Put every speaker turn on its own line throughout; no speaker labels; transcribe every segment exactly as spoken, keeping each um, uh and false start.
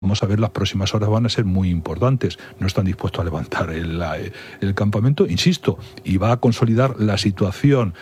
Vamos a ver, las próximas horas van a ser muy importantes. No están dispuestos a levantar el, la, el campamento, insisto, y va a consolidar la situación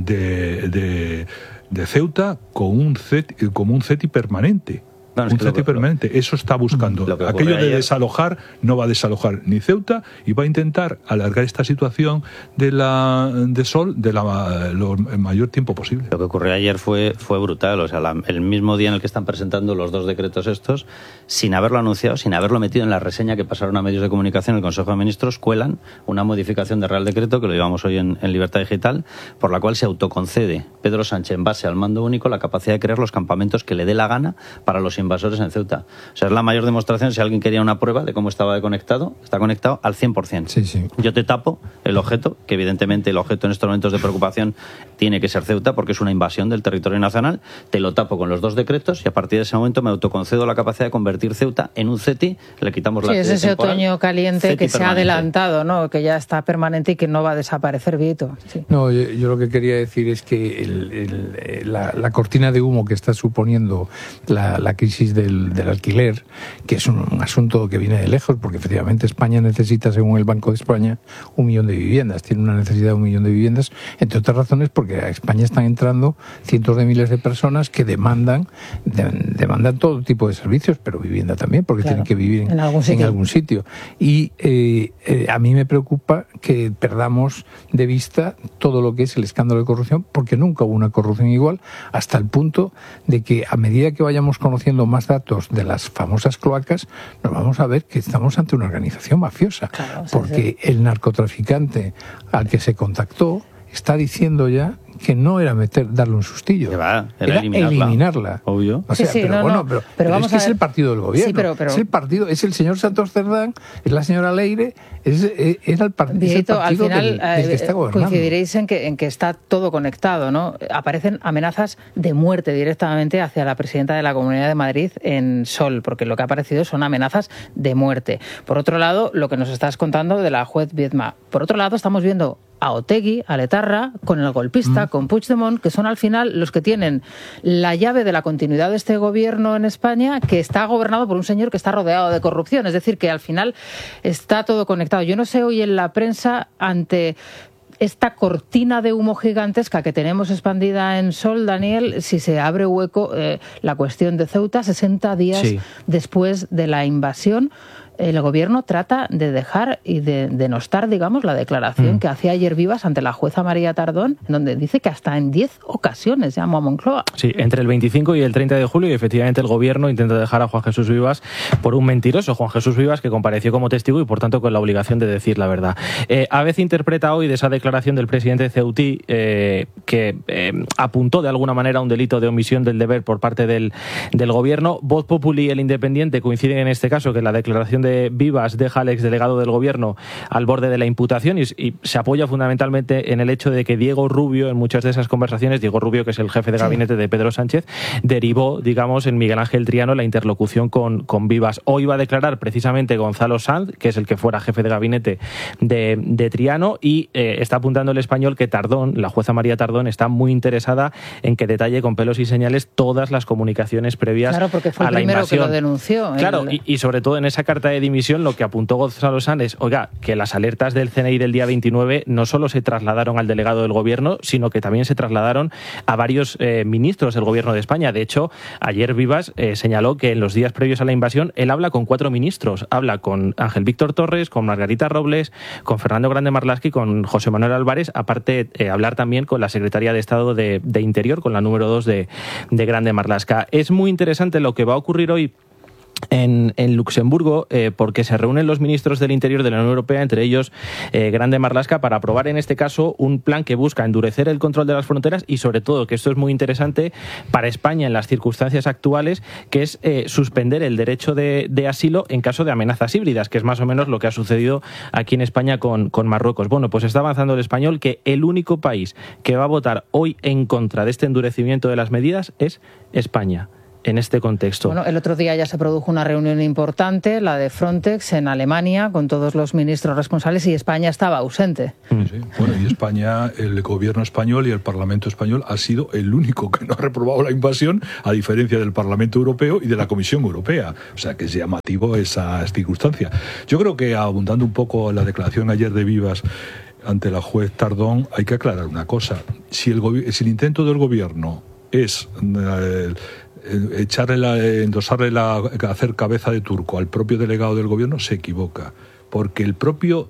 de, de, de Ceuta con un CETI, como un CETI permanente. No, un CETI permanente, eso está buscando. Aquello de ayer... desalojar, no va a desalojar ni Ceuta y va a intentar alargar esta situación de la de Sol de la, lo, el mayor tiempo posible.
Lo que ocurrió ayer fue, fue brutal, o sea, la, el mismo día en el que están presentando los dos decretos estos, sin haberlo anunciado, sin haberlo metido en la reseña que pasaron a medios de comunicación, el Consejo de Ministros cuelan una modificación del Real Decreto, que lo llevamos hoy en, en Libertad Digital, por la cual se autoconcede Pedro Sánchez, en base al mando único, la capacidad de crear los campamentos que le dé la gana para los invasores en Ceuta. O sea, es la mayor demostración, si alguien quería una prueba de cómo estaba conectado, está conectado al cien por ciento.
Sí, sí.
Yo te tapo el objeto, que evidentemente el objeto en estos momentos de preocupación tiene que ser Ceuta, porque es una invasión del territorio nacional, te lo tapo con los dos decretos y a partir de ese momento me autoconcedo la capacidad de convertir Ceuta en un CETI, le quitamos la...
Sí, es ese temporal, otoño caliente CETI que se permanente. Ha adelantado, ¿no? Que ya está permanente y que no va a desaparecer, Vito. Sí.
No, yo, yo lo que quería decir es que el, el, la, la cortina de humo que está suponiendo la, la crisis del del alquiler, que es un, un asunto que viene de lejos, porque efectivamente España necesita, según el Banco de España, un millón de viviendas, tiene una necesidad de un millón de viviendas, entre otras razones porque a España están entrando cientos de miles de personas que demandan de, demandan todo tipo de servicios, pero vivienda también, porque claro, tienen que vivir en, en, algún, sitio. en algún sitio. Y eh, eh, a mí me preocupa que perdamos de vista todo lo que es el escándalo de corrupción, porque nunca hubo una corrupción igual, hasta el punto de que a medida que vayamos conociendo más datos de las famosas cloacas, nos vamos a ver que estamos ante una organización mafiosa, claro, porque sí, sí. el narcotraficante al que se contactó está diciendo ya que no era meter, darle un sustillo,
va, era,
era
eliminarla.
eliminarla.
Obvio.
O sea,
sí, sí,
pero
no,
bueno,
no.
pero,
pero,
pero
vamos
es que
a
es
ver.
el partido del gobierno.
Sí, pero, pero...
Es el partido, es el señor Santos Cerdán, es la señora Leire, es, es, era el, part, es el partido
al final,
del, del que está gobernando.
Coincidiréis en que, en que está todo conectado, ¿no? Aparecen amenazas de muerte directamente hacia la presidenta de la Comunidad de Madrid en Sol, porque lo que ha aparecido son amenazas de muerte. Por otro lado, lo que nos estás contando de la juez Viedma. Por otro lado, estamos viendo a Otegi, a Letarra, con el golpista, mm. con Puigdemont, que son al final los que tienen la llave de la continuidad de este gobierno en España, que está gobernado por un señor que está rodeado de corrupción. Es decir, que al final está todo conectado. Yo no sé hoy en la prensa, ante esta cortina de humo gigantesca que tenemos expandida en Sol, Daniel, si se abre hueco eh, la cuestión de Ceuta, sesenta días sí. después de la invasión. El gobierno trata de dejar y de denostar, digamos, la declaración mm. que hacía ayer Vivas ante la jueza María Tardón, donde dice que hasta en diez ocasiones llamó a Moncloa.
Sí, entre el veinticinco y el treinta de julio, y efectivamente el gobierno intenta dejar a Juan Jesús Vivas por un mentiroso, Juan Jesús Vivas, que compareció como testigo y por tanto con la obligación de decir la verdad. Eh, A B C interpreta hoy de esa declaración del presidente ceutí eh, que eh, apuntó de alguna manera a un delito de omisión del deber por parte del, del gobierno. Voz Populi y El Independiente coinciden en este caso que la declaración de Vivas deja al exdelegado del gobierno al borde de la imputación y, y se apoya fundamentalmente en el hecho de que Diego Rubio, en muchas de esas conversaciones, Diego Rubio, que es el jefe de gabinete sí. de Pedro Sánchez, derivó, digamos, en Miguel Ángel Triano la interlocución con, con Vivas. Hoy va a declarar precisamente Gonzalo Sanz, que es el que fuera jefe de gabinete de, de Triano, y eh, está apuntando el Español que Tardón, la jueza María Tardón, está muy interesada en que detalle con pelos y señales todas las comunicaciones previas
claro, porque fue
a
el
la
primero
invasión.
Que lo denunció.
Claro,
el...
y, y sobre todo en esa carta de dimisión lo que apuntó Gonzalo Sanz es, oiga, que las alertas del C N I del día veintinueve no solo se trasladaron al delegado del gobierno, sino que también se trasladaron a varios eh, ministros del gobierno de España. De hecho, ayer Vivas eh, señaló que en los días previos a la invasión él habla con cuatro ministros. Habla con Ángel Víctor Torres, con Margarita Robles, con Fernando Grande Marlaska, con José Manuel Álvarez, aparte eh, hablar también con la secretaria de Estado de, de Interior, con la número dos de, de Grande Marlaska. Es muy interesante lo que va a ocurrir hoy En, en Luxemburgo, eh, porque se reúnen los ministros del Interior de la Unión Europea, entre ellos eh, Grande Marlaska, para aprobar en este caso un plan que busca endurecer el control de las fronteras y sobre todo, que esto es muy interesante para España en las circunstancias actuales, que es eh, suspender el derecho de, de asilo en caso de amenazas híbridas, que es más o menos lo que ha sucedido aquí en España con, con Marruecos. Bueno, pues está avanzando el Español que el único país que va a votar hoy en contra de este endurecimiento de las medidas es España. en este contexto.
Bueno, el otro día ya se produjo una reunión importante, la de Frontex en Alemania, con todos los ministros responsables, y España estaba ausente.
Sí, sí. Bueno, y España, el gobierno español y el Parlamento español ha sido el único que no ha reprobado la invasión, a diferencia del Parlamento Europeo y de la Comisión Europea. O sea, que es llamativo esa circunstancia. Yo creo que, abundando un poco en la declaración ayer de Vivas ante la juez Tardón, hay que aclarar una cosa. Si el, gobi- si el intento del gobierno es eh, echarle la, endosarle la, hacer cabeza de turco al propio delegado del gobierno, se equivoca. Porque el propio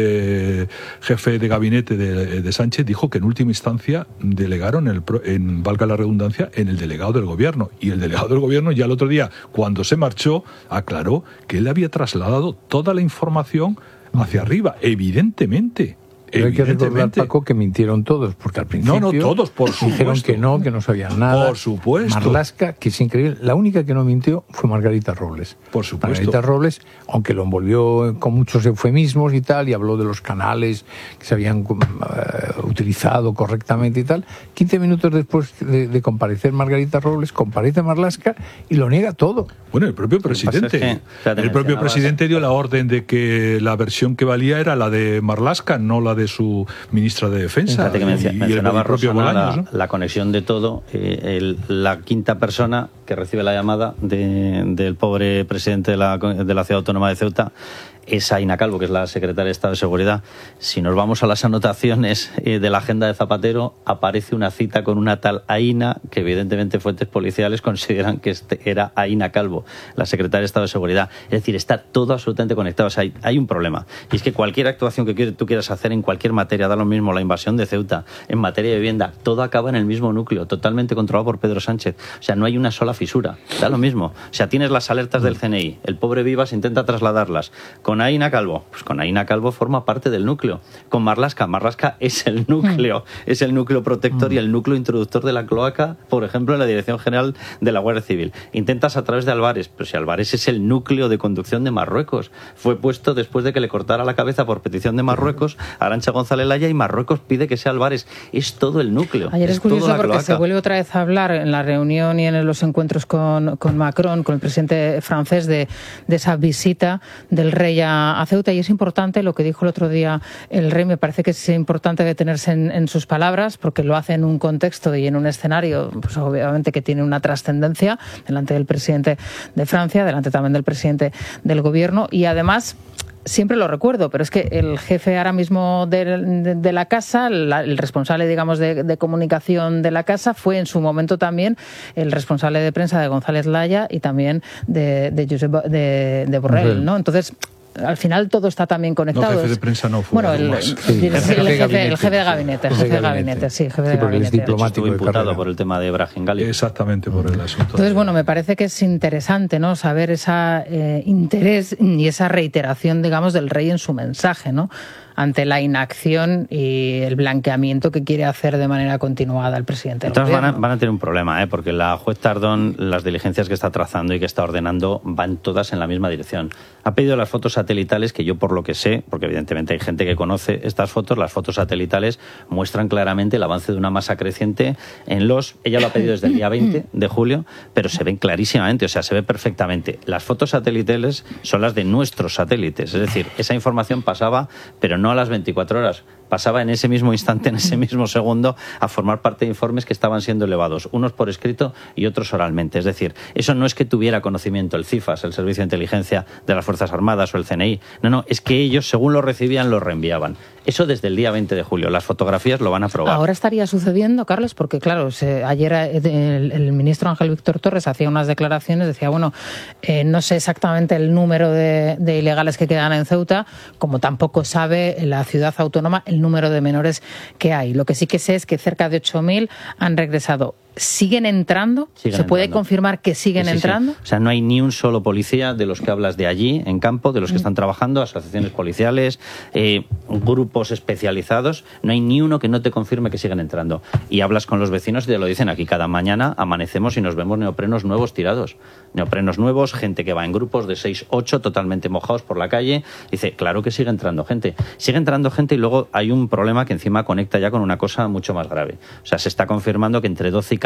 eh, jefe de gabinete de, de Sánchez dijo que en última instancia delegaron, el, en, valga la redundancia, en el delegado del gobierno. Y el delegado del gobierno ya el otro día, cuando se marchó, aclaró que él había trasladado toda la información hacia arriba, evidentemente.
Pero hay que recordar, Paco, que mintieron todos, porque al principio
no, no, todos, por
dijeron
supuesto.
que no, que no sabían nada.
Por supuesto.
Marlaska, que es increíble, la única que no mintió fue Margarita Robles.
Por supuesto.
Margarita Robles, aunque lo envolvió con muchos eufemismos y tal, y habló de los canales que se habían uh, utilizado correctamente y tal, quince minutos después de, de comparecer Margarita Robles, comparece Marlaska y lo niega todo.
Bueno, el propio presidente,
es que,
el propio presidente dio la orden de que la versión que valía era la de Marlaska, no la de su ministra de Defensa.
Fíjate que menc-
y,
mencionaba
y el propio
Rosana,
Bolaños,
la,
¿no?
la conexión de todo. Eh, el, la quinta persona que recibe la llamada de, del pobre presidente de la, de la ciudad autónoma de Ceuta es Aina Calvo, que es la secretaria de Estado de Seguridad. Si nos vamos a las anotaciones eh, de la agenda de Zapatero, aparece una cita con una tal Aina, que evidentemente fuentes policiales consideran que este era Aina Calvo, la secretaria de Estado de Seguridad. Es decir, está todo absolutamente conectado. O sea, hay, hay un problema. Y es que cualquier actuación que tú quieras hacer en cualquier materia, da lo mismo, la invasión de Ceuta, en materia de vivienda, todo acaba en el mismo núcleo, totalmente controlado por Pedro Sánchez. O sea, no hay una sola fisura. Da lo mismo. O sea, tienes las alertas del C N I, el pobre Vivas intenta trasladarlas. Con Aina Calvo, pues con Aina Calvo forma parte del núcleo. Con Marlaska, Marlaska es el núcleo, es el núcleo protector y el núcleo introductor de la cloaca, por ejemplo, en la Dirección General de la Guardia Civil. Intentas a través de Álvarez, pero si Álvarez es el núcleo de conducción de Marruecos, fue puesto después de que le cortara la cabeza por petición de Marruecos a Arantxa González Laya, y Marruecos pide que sea Álvarez. Es todo el núcleo.
Ayer es,
es
curioso porque
cloaca.
se vuelve otra vez a hablar en la reunión y en los encuentros con, con Macron, con el presidente francés, de, de esa visita del rey a, a Ceuta, y es importante lo que dijo el otro día el rey. Me parece que es importante detenerse en, en sus palabras, porque lo hace en un contexto y en un escenario, pues obviamente que tiene una trascendencia delante del presidente de Francia, delante también del presidente del gobierno, y además siempre lo recuerdo, pero es que el jefe ahora mismo de, de, de la casa, la, el responsable, digamos, de, de comunicación de la casa, fue en su momento también el responsable de prensa de González Laya y también de, de, Josep, de, de Borrell, ¿no? Entonces, al final todo está también conectado.
No, jefe de prensa no fue.
Bueno, el, sí, el, el, jefe, el, jefe, el jefe de gabinete, el jefe de gabinete, sí, jefe de
sí,
gabinete.
Es diplomático.
Estuvo imputado por el tema de Brahim Gali.
Exactamente, por el asunto.
Entonces,
de...
bueno, me parece que es interesante, ¿no?, saber ese eh, interés y esa reiteración, digamos, del rey en su mensaje, ¿no?, ante la inacción y el blanqueamiento que quiere hacer de manera continuada el presidente del
Entonces
gobierno.
Van a, van a tener un problema, ¿eh? Porque la juez Tardón, las diligencias que está trazando y que está ordenando van todas en la misma dirección. Ha pedido las fotos satelitales, que yo por lo que sé, porque evidentemente hay gente que conoce estas fotos, las fotos satelitales muestran claramente el avance de una masa creciente en los... Ella lo ha pedido desde el día veinte de julio, pero se ven clarísimamente, o sea, se ve perfectamente. Las fotos satelitales son las de nuestros satélites, es decir, esa información pasaba, pero no a las veinticuatro horas, pasaba en ese mismo instante, en ese mismo segundo, a formar parte de informes que estaban siendo elevados, unos por escrito y otros oralmente. Es decir, eso no es que tuviera conocimiento el CIFAS, el Servicio de Inteligencia de las Fuerzas Armadas, o el C N I. No, no, es que ellos, según lo recibían, lo reenviaban. Eso desde el día veinte de julio. Las fotografías lo van a probar.
Ahora estaría sucediendo, Carlos, porque claro, se, ayer el, el ministro Ángel Víctor Torres hacía unas declaraciones, decía, bueno, eh, no sé exactamente el número de, de ilegales que quedan en Ceuta, como tampoco sabe la ciudad autónoma el número de menores que hay. Lo que sí que sé es que cerca de ocho mil han regresado. ¿Siguen entrando?
Siguen
¿Se puede
entrando.
confirmar que siguen
Sí, sí,
entrando?
sí. O sea, no hay ni un solo policía de los que hablas de allí, en campo, de los que están trabajando, asociaciones policiales, eh, grupos especializados, no hay ni uno que no te confirme que siguen entrando. Y hablas con los vecinos y te lo dicen aquí. Cada mañana amanecemos y nos vemos neoprenos nuevos tirados. Neoprenos nuevos, gente que va en grupos de seis, ocho, totalmente mojados por la calle. Dice, claro que sigue entrando gente. Sigue entrando gente y luego hay un problema que encima conecta ya con una cosa mucho más grave. O sea, se está confirmando que entre doce y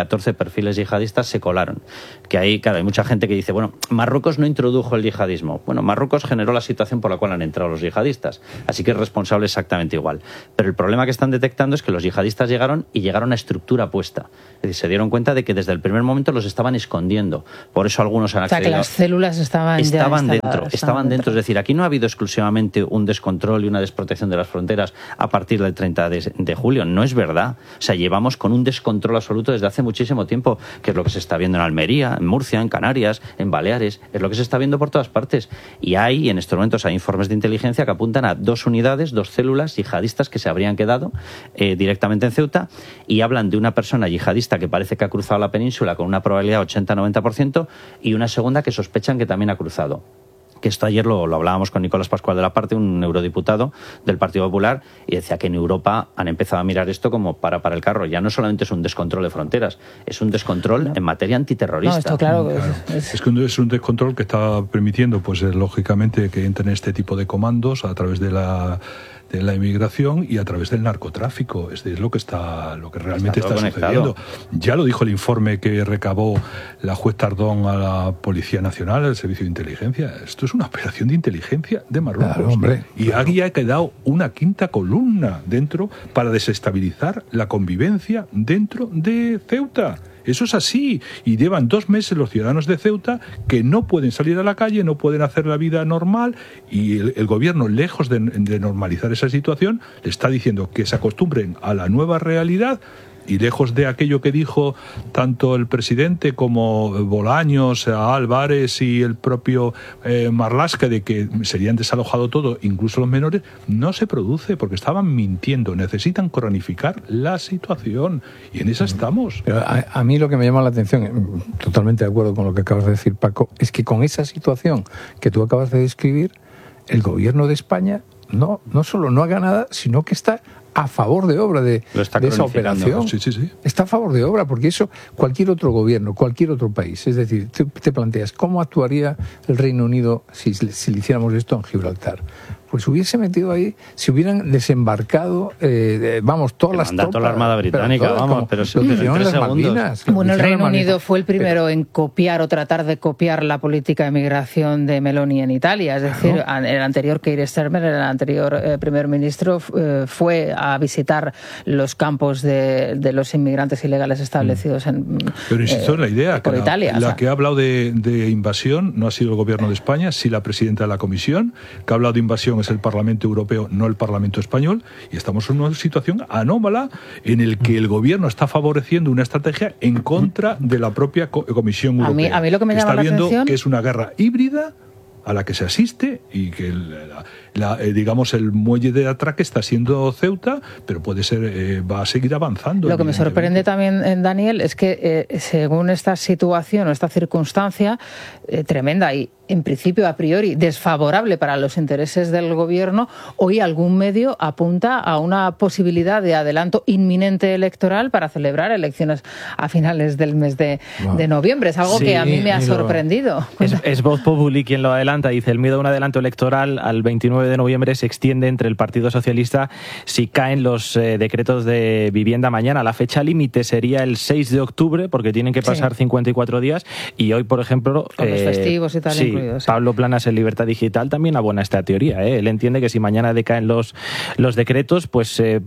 catorce perfiles yihadistas se colaron. Que ahí, claro, hay mucha gente que dice, bueno, Marruecos no introdujo el yihadismo. Bueno, Marruecos generó la situación por la cual han entrado los yihadistas, así que es responsable exactamente igual. Pero el problema que están detectando es que los yihadistas llegaron y llegaron a estructura puesta. Es decir, se dieron cuenta de que desde el primer momento los estaban escondiendo. Por eso algunos han accedido.
O sea, que las células estaban
estaban
ya
dentro, estaban, estaban dentro. dentro. Es decir, aquí no ha habido exclusivamente un descontrol y una desprotección de las fronteras a partir del treinta de julio. No es verdad. O sea, llevamos con un descontrol absoluto desde hace muchísimo tiempo, que es lo que se está viendo en Almería, en Murcia, en Canarias, en Baleares, es lo que se está viendo por todas partes. Y hay, en estos momentos, hay informes de inteligencia que apuntan a dos unidades, dos células yihadistas que se habrían quedado eh, directamente en Ceuta, y hablan de una persona yihadista que parece que ha cruzado la península con una probabilidad ochenta a noventa por ciento y una segunda que sospechan que también ha cruzado. Que esto ayer lo, lo hablábamos con Nicolás Pascual de la Parte, un eurodiputado del Partido Popular, y decía que en Europa han empezado a mirar esto como para para el carro. Ya no solamente es un descontrol de fronteras, es un descontrol no. en materia antiterrorista.
No, esto claro.
claro. Es, es que es un descontrol que está permitiendo, pues lógicamente, que entren este tipo de comandos a través de la de la inmigración y a través del narcotráfico. Es, es lo que está, lo que realmente está, está sucediendo. Ya lo dijo el informe que recabó la juez Tardón a la Policía Nacional, al Servicio de Inteligencia. Esto es una operación de inteligencia de Marruecos.
Claro, hombre.
Y aquí ha quedado una quinta columna dentro para desestabilizar la convivencia dentro de Ceuta. Eso es así, y llevan dos meses los ciudadanos de Ceuta que no pueden salir a la calle, no pueden hacer la vida normal, y el, el gobierno, lejos de, de normalizar esa situación, le está diciendo que se acostumbren a la nueva realidad. Y lejos de aquello que dijo tanto el presidente como Bolaños, Álvarez y el propio eh, Marlaska, de que serían desalojado todo, incluso los menores, no se produce porque estaban mintiendo. Necesitan cronificar la situación y en esa estamos.
Pero a, a mí lo que me llama la atención, totalmente de acuerdo con lo que acabas de decir, Paco, es que con esa situación que tú acabas de describir, el gobierno de España no, no solo no haga nada, sino que está a favor de obra de, de esa operación.
Sí, sí, sí.
Está a favor de obra, porque eso cualquier otro gobierno, cualquier otro país, es decir, te, te planteas, ¿cómo actuaría el Reino Unido si, si le hiciéramos esto en Gibraltar? Pues hubiese metido ahí, si hubieran desembarcado, eh, vamos, todas las tropas.
Toda la Armada Británica,
pero todas,
vamos, pero
lo que hicieron las Malvinas.
Bueno, el Reino Unido fue el primero pero, en copiar o tratar de copiar la política de migración de Meloni en Italia. Es decir, claro. el anterior Keir Starmer, el anterior eh, primer ministro, eh, fue a visitar los campos de, de los inmigrantes ilegales establecidos en
Pero insisto
eh,
en la idea,
por
que
Italia.
La, la
o sea.
que ha hablado de, de invasión no ha sido el gobierno de España, sí la presidenta de la Comisión, que ha hablado de invasión es el Parlamento Europeo, no el Parlamento Español, y estamos en una situación anómala en el que el gobierno está favoreciendo una estrategia en contra de la propia Comisión Europea.
A mí, a mí lo que me llama
está
la
viendo
atención...
que es una guerra híbrida a la que se asiste y que la, la, eh, digamos el muelle de atraque está siendo Ceuta, pero puede ser eh, va a seguir avanzando.
Lo que me sorprende también, Daniel, es que eh, según esta situación o esta circunstancia eh, tremenda y en principio a priori desfavorable para los intereses del gobierno, hoy algún medio apunta a una posibilidad de adelanto inminente electoral para celebrar elecciones a finales del mes de, wow. de noviembre. Es algo sí, que a mí me ha sorprendido.
Es, es Voz Populi quien lo adelanta. Dice, el miedo a un adelanto electoral al veintinueve de noviembre se extiende entre el Partido Socialista si caen los eh, decretos de vivienda mañana. La fecha límite sería el seis de octubre, porque tienen que pasar sí. cincuenta y cuatro días, y hoy, por ejemplo...
Con eh, los festivos y tal
sí,
incluidos. Sí.
Pablo Planas en Libertad Digital también abona esta teoría. ¿eh? Él entiende que si mañana decaen los, los decretos, pues eh,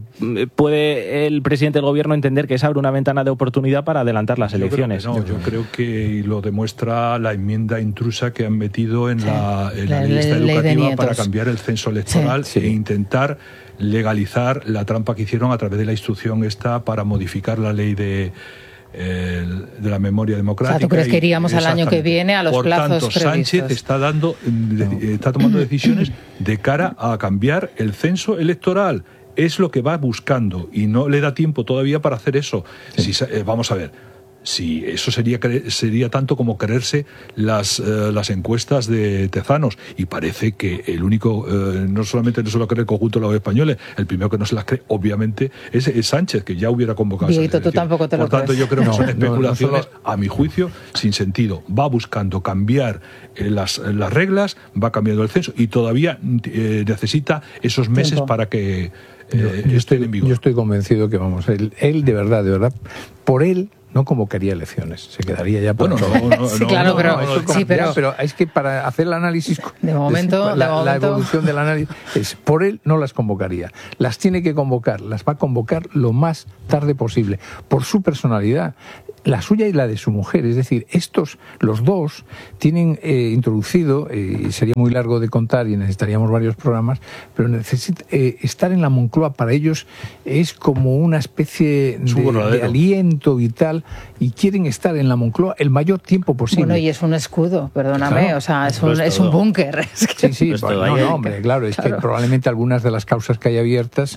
puede el presidente del gobierno entender que se abre una ventana de oportunidad para adelantar las
yo
elecciones.
Creo no, yo creo que lo demuestra la enmienda intrusa que han metido en sí. la, en la, la ley esta educativa ley para cambiar el censo electoral sí. Sí. e intentar legalizar la trampa que hicieron a través de la instrucción esta para modificar la ley de El, de la memoria democrática.
O sea, ¿tú crees que iríamos al año que viene a los
Por
plazos
tanto,
previstos?
Sánchez está dando, está tomando decisiones de cara a cambiar el censo electoral. Es lo que va buscando y no le da tiempo todavía para hacer eso. Sí. Si, eh, vamos a ver. Sí, eso sería sería tanto como creerse las eh, las encuestas de Tezanos, y parece que el único, eh, no solamente no se lo cree el conjunto de los españoles, el primero que no se las cree, obviamente, es, es Sánchez, que ya hubiera convocado.
Dieguito, tú tampoco te lo
Por tanto,
crees.
yo creo que
no,
son especulaciones,
no, no solo...
a mi juicio, sin sentido. Va buscando cambiar eh, las, las reglas, va cambiando el censo, y todavía eh, necesita esos meses
Tiempo.
para que...
Eh, yo, yo, estoy, yo estoy convencido que, vamos, él, él de verdad, de verdad, por él no convocaría elecciones, se quedaría ya por
bueno, no, no,
sí,
no,
claro,
no,
pero,
no, no,
eso
sí, pero,
ya, pero es que para hacer el análisis
de momento,
la,
de momento...
la evolución del análisis es por él no las convocaría, las tiene que convocar, las va a convocar lo más tarde posible por su personalidad, la suya y la de su mujer. Es decir, estos, los dos, tienen eh, introducido, eh, sería muy largo de contar y necesitaríamos varios programas, pero necesita, eh, estar en la Moncloa para ellos es como una especie de, de aliento vital, y quieren estar en la Moncloa el mayor tiempo posible.
Bueno, y es un escudo, perdóname,
claro,
o sea, es un,
pues
es un búnker.
Sí, sí,
pues
bueno, no, no, hombre, claro, es claro. que probablemente algunas de las causas que hay abiertas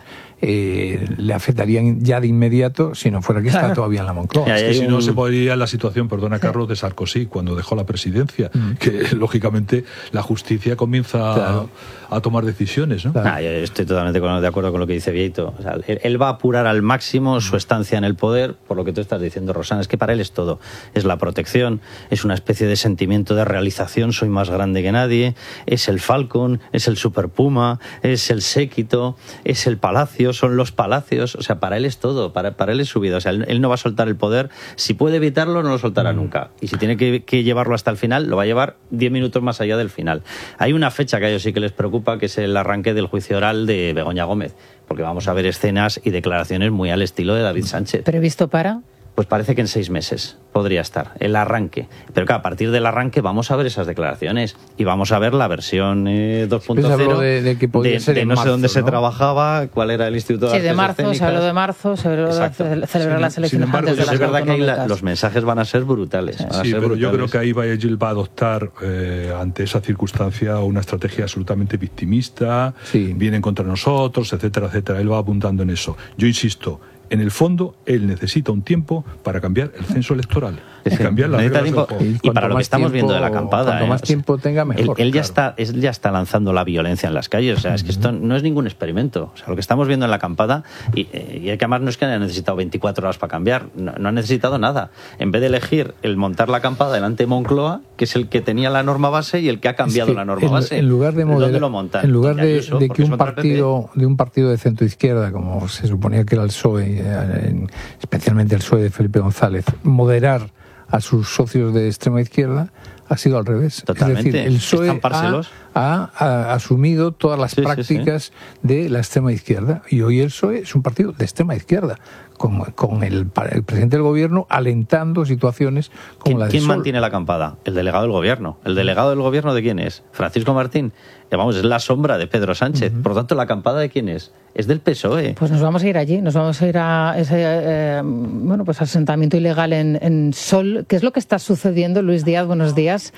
eh, le afectarían ya de inmediato si no fuera que claro. está todavía en la Moncloa.
Es que si no se podría la situación, perdona Carlos, de Sarkozy cuando dejó la presidencia, mm. que lógicamente la justicia comienza claro. a, a tomar decisiones, ¿no?
Claro. Ah, yo estoy totalmente de acuerdo con lo que dice Vieito. O sea, él, él va a apurar al máximo su estancia en el poder, por lo que tú estás diciendo, Rosana, es que para él es todo. Es la protección, es una especie de sentimiento de realización, soy más grande que nadie, es el Falcon, es el Super Puma, es el séquito, es el palacio, son los palacios, o sea, para él es todo, para, para él es su vida. O sea, él, él no va a soltar el poder, si puede evitarlo no lo soltará mm. nunca, y si tiene que, que llevarlo hasta el final, lo va a llevar diez minutos más allá del final. Hay una fecha que a ellos sí que les preocupa, que es el arranque del juicio oral de Begoña Gómez, porque vamos a ver escenas y declaraciones muy al estilo de David Sánchez.
¿Previsto para?
Pues parece que en seis meses podría estar el arranque. Pero claro, a partir del arranque vamos a ver esas declaraciones y vamos a ver la versión eh, dos punto cero
de, de, que podía
de,
ser
de
en
no
marzo,
sé dónde
¿no?
se trabajaba, cuál era el Instituto de
sí,
Artes
de marzo,
Escénicas.
se habló de marzo, se habló de celebrar
sí,
las elecciones
embargo,
antes de las
es verdad que ahí la,
autonómicas.
los mensajes van a ser brutales. Van a
sí,
ser
pero
brutales.
yo creo que ahí él va a adoptar eh, ante esa circunstancia una estrategia absolutamente victimista,
sí.
vienen contra nosotros, etcétera, etcétera. Él va apuntando en eso. Yo insisto, en el fondo, él necesita un tiempo para cambiar el censo electoral.
Sí,
y cambiar las reglas del juego.
Y, y para lo que estamos
tiempo,
viendo de la acampada.
Cuanto
¿eh?
más tiempo tenga, mejor.
Él, él, ya
claro.
está, él ya está lanzando la violencia en las calles. O sea, uh-huh. es que esto no es ningún experimento. O sea, lo que estamos viendo en la acampada, y, y hay que además no es que haya necesitado veinticuatro horas para cambiar, no, no ha necesitado nada. En vez de elegir el montar la acampada delante de Moncloa, que es el que tenía la norma base y el que ha cambiado es que la norma
en,
base.
En lugar de
¿Dónde lo montan?
En lugar de,
Ayuso,
de que un partido, de un partido de centro izquierda, como se suponía que era el P S O E, en, especialmente el P S O E de Felipe González, moderar a sus socios de extrema izquierda, ha sido al revés.
Totalmente.
Es decir, el P S O E ha, ha, ha asumido todas las
sí,
prácticas
sí, sí.
de la extrema izquierda, y hoy el P S O E es un partido de extrema izquierda, con, con el, el presidente del gobierno alentando situaciones como
¿Quién,
la de
¿Quién
Sol?
mantiene la acampada? El delegado del gobierno. ¿El delegado del gobierno de quién es? Francisco Martín. Vamos, es la sombra de Pedro Sánchez. Uh-huh. Por lo tanto, ¿la acampada de quién es? Es del P S O E.
Pues nos vamos a ir allí, nos vamos a ir a ese eh, bueno, pues asentamiento ilegal en, en Sol. ¿Qué es lo que está sucediendo? Luis Díaz, buenos días.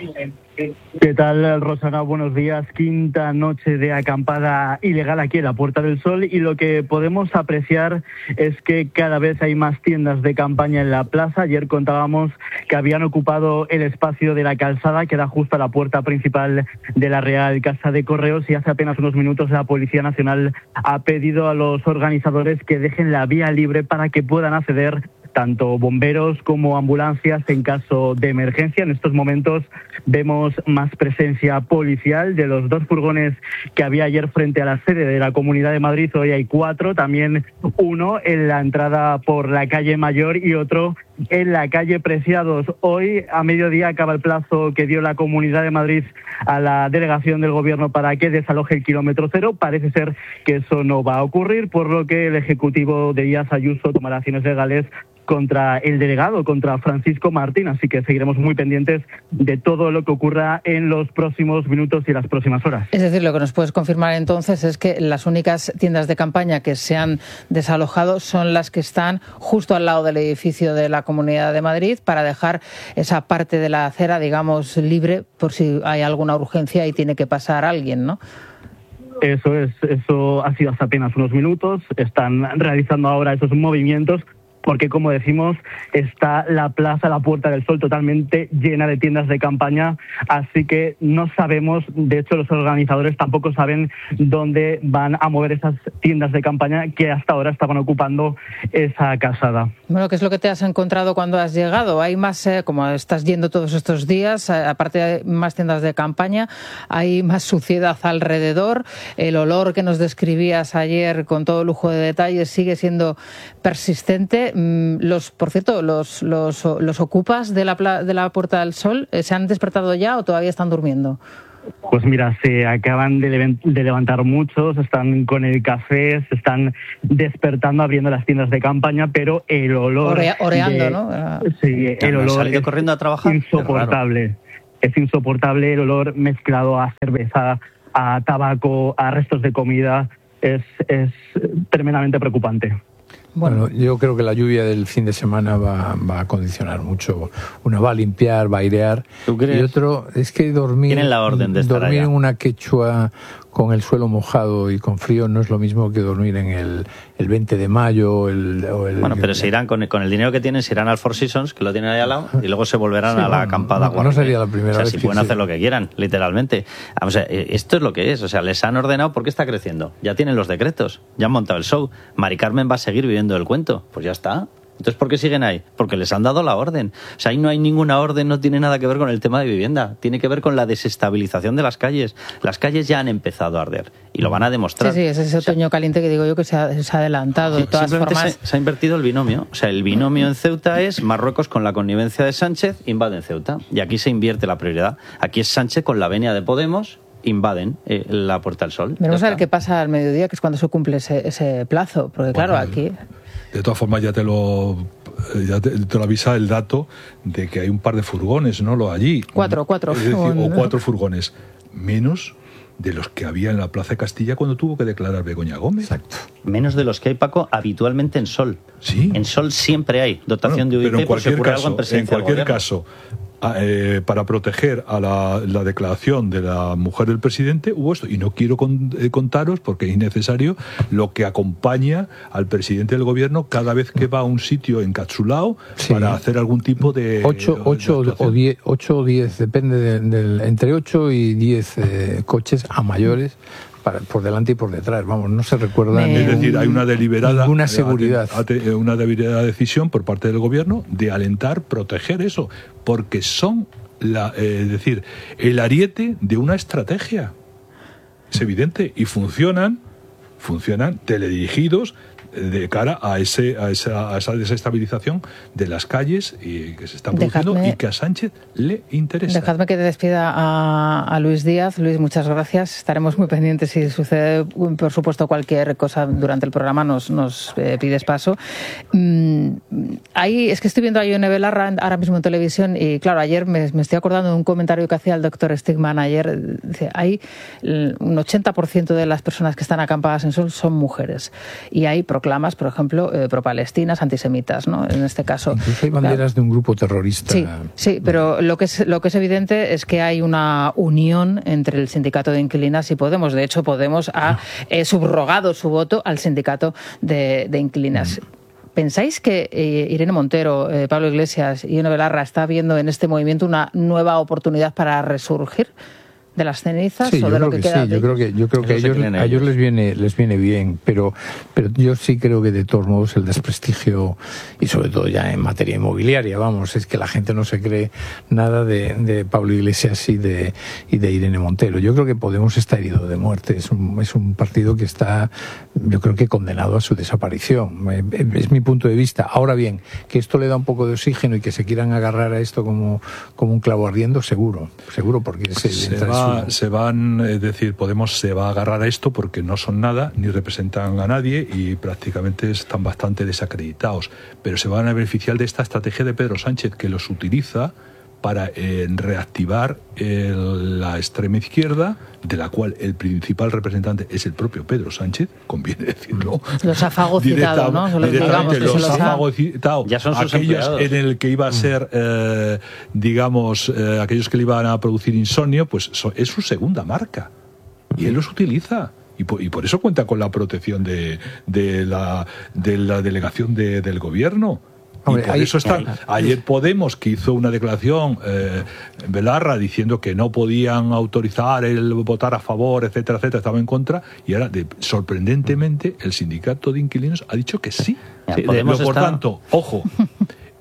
¿Qué tal, Rosana? Buenos días. Quinta noche de acampada ilegal aquí en la Puerta del Sol, y lo que podemos apreciar es que cada vez hay más tiendas de campaña en la plaza. Ayer contábamos que habían ocupado el espacio de la calzada que da justo a la puerta principal de la Real Casa de Correos, y hace apenas unos minutos la Policía Nacional ha pedido a los organizadores que dejen la vía libre para que puedan acceder tanto bomberos como ambulancias en caso de emergencia. En estos momentos vemos más presencia policial. De los dos furgones que había ayer frente a la sede de la Comunidad de Madrid, hoy hay cuatro, también uno en la entrada por la calle Mayor y otro en la calle Preciados. Hoy a mediodía acaba el plazo que dio la Comunidad de Madrid a la delegación del Gobierno para que desaloje el kilómetro cero. Parece ser que eso no va a ocurrir, por lo que el Ejecutivo de Díaz Ayuso tomará acciones legales contra el delegado, contra Francisco Martín, así que seguiremos muy pendientes de todo lo que ocurra en los próximos minutos y las próximas horas.
Es decir, lo que nos puedes confirmar entonces es que las únicas tiendas de campaña que se han desalojado son las que están justo al lado del edificio de la Comunidad de Madrid, para dejar esa parte de la acera, digamos, libre por si hay alguna urgencia y tiene que pasar alguien, ¿no?
Eso es, eso ha sido hace apenas unos minutos. Están realizando ahora esos movimientos, porque, como decimos, está la plaza, la Puerta del Sol, totalmente llena de tiendas de campaña, así que no sabemos, de hecho los organizadores tampoco saben dónde van a mover esas tiendas de campaña que hasta ahora estaban ocupando esa casada.
Bueno, ¿qué es lo que te has encontrado cuando has llegado? Hay más, eh, como estás yendo todos estos días, eh, aparte de más tiendas de campaña, hay más suciedad alrededor, el olor que nos describías ayer con todo lujo de detalles sigue siendo persistente. los, por cierto, los, los, los ocupas de la, de la Puerta del Sol, ¿se han despertado ya o todavía están durmiendo?
Pues mira, se acaban de, de levantar muchos, están con el café, se están despertando, abriendo las tiendas de campaña, pero el olor...
Ore, oreando,
de,
¿no?
Sí, el
¿Han
olor
salido
es
corriendo a trabajar?
insoportable. Es insoportable el olor mezclado a cerveza, a tabaco, a restos de comida. Es, es tremendamente preocupante.
Bueno. bueno, yo creo que la lluvia del fin de semana va, va a condicionar mucho. Uno va a limpiar, va a airear.
¿Tú crees?
Y otro es que dormir,
Tienen la orden de estar
dormir
allá.
en una quechua con el suelo mojado y con frío no es lo mismo que dormir en el, el veinte de mayo. El, o el,
Bueno, pero se irán con el, con el dinero que tienen, se irán al Four Seasons, que lo tienen ahí al lado, y luego se volverán
sí,
a la
bueno,
acampada.
No, no sería la primera
o sea,
vez.
si
que
pueden
sí.
hacer lo que quieran, literalmente. O sea, esto es lo que es. O sea, les han ordenado porque está creciendo. Ya tienen los decretos, ya han montado el show. Mari Carmen va a seguir viviendo el cuento. Pues ya está. Entonces, ¿por qué siguen ahí? Porque les han dado la orden. O sea, ahí no hay ninguna orden, no tiene nada que ver con el tema de vivienda. Tiene que ver con la desestabilización de las calles. Las calles ya han empezado a arder y lo van a demostrar.
Sí, sí, es ese otoño o sea, caliente que digo yo que se ha, se ha adelantado. De todas formas.
Se, se ha invertido el binomio. O sea, el binomio en Ceuta es Marruecos con la connivencia de Sánchez, invaden Ceuta. Y aquí se invierte la prioridad. Aquí es Sánchez con la venia de Podemos, invaden eh, la Puerta del Sol.
Veremos a ver qué pasa al mediodía, que es cuando se cumple ese, ese plazo. Porque claro, bueno, aquí...
De todas formas, ya te lo ya te, te lo avisa el dato de que hay un par de furgones, ¿no? Lo allí.
Cuatro, cuatro.
Es decir, o cuatro furgones. Menos de los que había en la Plaza de Castilla cuando tuvo que declarar Begoña Gómez.
Exacto.
Menos de los que hay, Paco, habitualmente en Sol.
Sí.
En Sol siempre hay dotación
bueno,
de U I P.
Pero en cualquier
por si
caso,
algo en,
en cualquier caso, Eh, para proteger a la, la declaración de la mujer del presidente hubo esto, y no quiero con, eh, contaros porque es innecesario lo que acompaña al presidente del gobierno cada vez que va a un sitio encapsulado sí. para hacer algún tipo de
ocho o diez, ocho o diez, depende de, del entre ocho y diez eh, coches a mayores para, por delante y por detrás, vamos, no se recuerda
es
ningún,
decir, hay una deliberada
ninguna seguridad
ate, una deliberada decisión por parte del gobierno de alentar, proteger eso, porque son la, eh, es decir, el ariete de una estrategia, es evidente, y funcionan funcionan teledirigidos de cara a ese a esa, a esa desestabilización de las calles y que se está produciendo dejadme, y que a Sánchez le interesa.
Dejadme que te despida a, a Luis Díaz. Luis, muchas gracias. Estaremos muy pendientes si sucede, por supuesto, cualquier cosa durante el programa, nos, nos eh, pides paso. Mm, ahí, es que estoy viendo a Ione Belarra ahora mismo en televisión y, claro, ayer me, me estoy acordando de un comentario que hacía el doctor Stigman ayer. Dice, hay un ochenta por ciento de las personas que están acampadas en Sol son mujeres y hay proclamas, por ejemplo, eh, pro-palestinas, antisemitas, ¿no? En este caso.
Incluso hay banderas claro. de un grupo terrorista.
Sí, sí, pero lo que es lo que es evidente es que hay una unión entre el sindicato de inquilinas y Podemos. De hecho, Podemos ha eh, subrogado su voto al sindicato de, de inquilinas. ¿Pensáis que eh, Irene Montero, eh, Pablo Iglesias y Ione Belarra está viendo en este movimiento una nueva oportunidad para resurgir de las cenizas
sí,
o de lo que,
que
queda?
Sí, yo creo que yo creo que a ellos, a ellos les viene les viene bien, pero pero yo sí creo que de todos modos el desprestigio y sobre todo ya en materia inmobiliaria, vamos, es que la gente no se cree nada de, de Pablo Iglesias y de y de Irene Montero. Yo creo que Podemos está herido de muerte, es un es un partido que está, yo creo que condenado a su desaparición. Es mi punto de vista. Ahora bien, que esto le da un poco de oxígeno y que se quieran agarrar a esto como como un clavo ardiendo, seguro, seguro porque se,
se va Se van, es decir, Podemos se va a agarrar a esto porque no son nada, ni representan a nadie y prácticamente están bastante desacreditados. Pero se van a beneficiar de esta estrategia de Pedro Sánchez, que los utiliza para eh, reactivar el, la extrema izquierda, de la cual el principal representante es el propio Pedro Sánchez, conviene decirlo.
Los ha fagocitado, ¿no? Se los digamos, que
los
se los
ha
ha
fagocitado.
Ya son sus
aquellos
empleados.
En el que iba a ser, eh, digamos, eh, aquellos que le iban a producir insomnio, pues so, es su segunda marca. Y él los utiliza. Y por, y por eso cuenta con la protección de, de, la, de la delegación de, del gobierno. Hombre, y por ahí, eso está. Ahí. Ayer Podemos, que hizo una declaración, eh, Belarra, diciendo que no podían autorizar el votar a favor, etcétera, etcétera, estaba en contra, y ahora, de, sorprendentemente, el sindicato de inquilinos ha dicho que sí.
sí Podemos
por
estar...
tanto, ojo,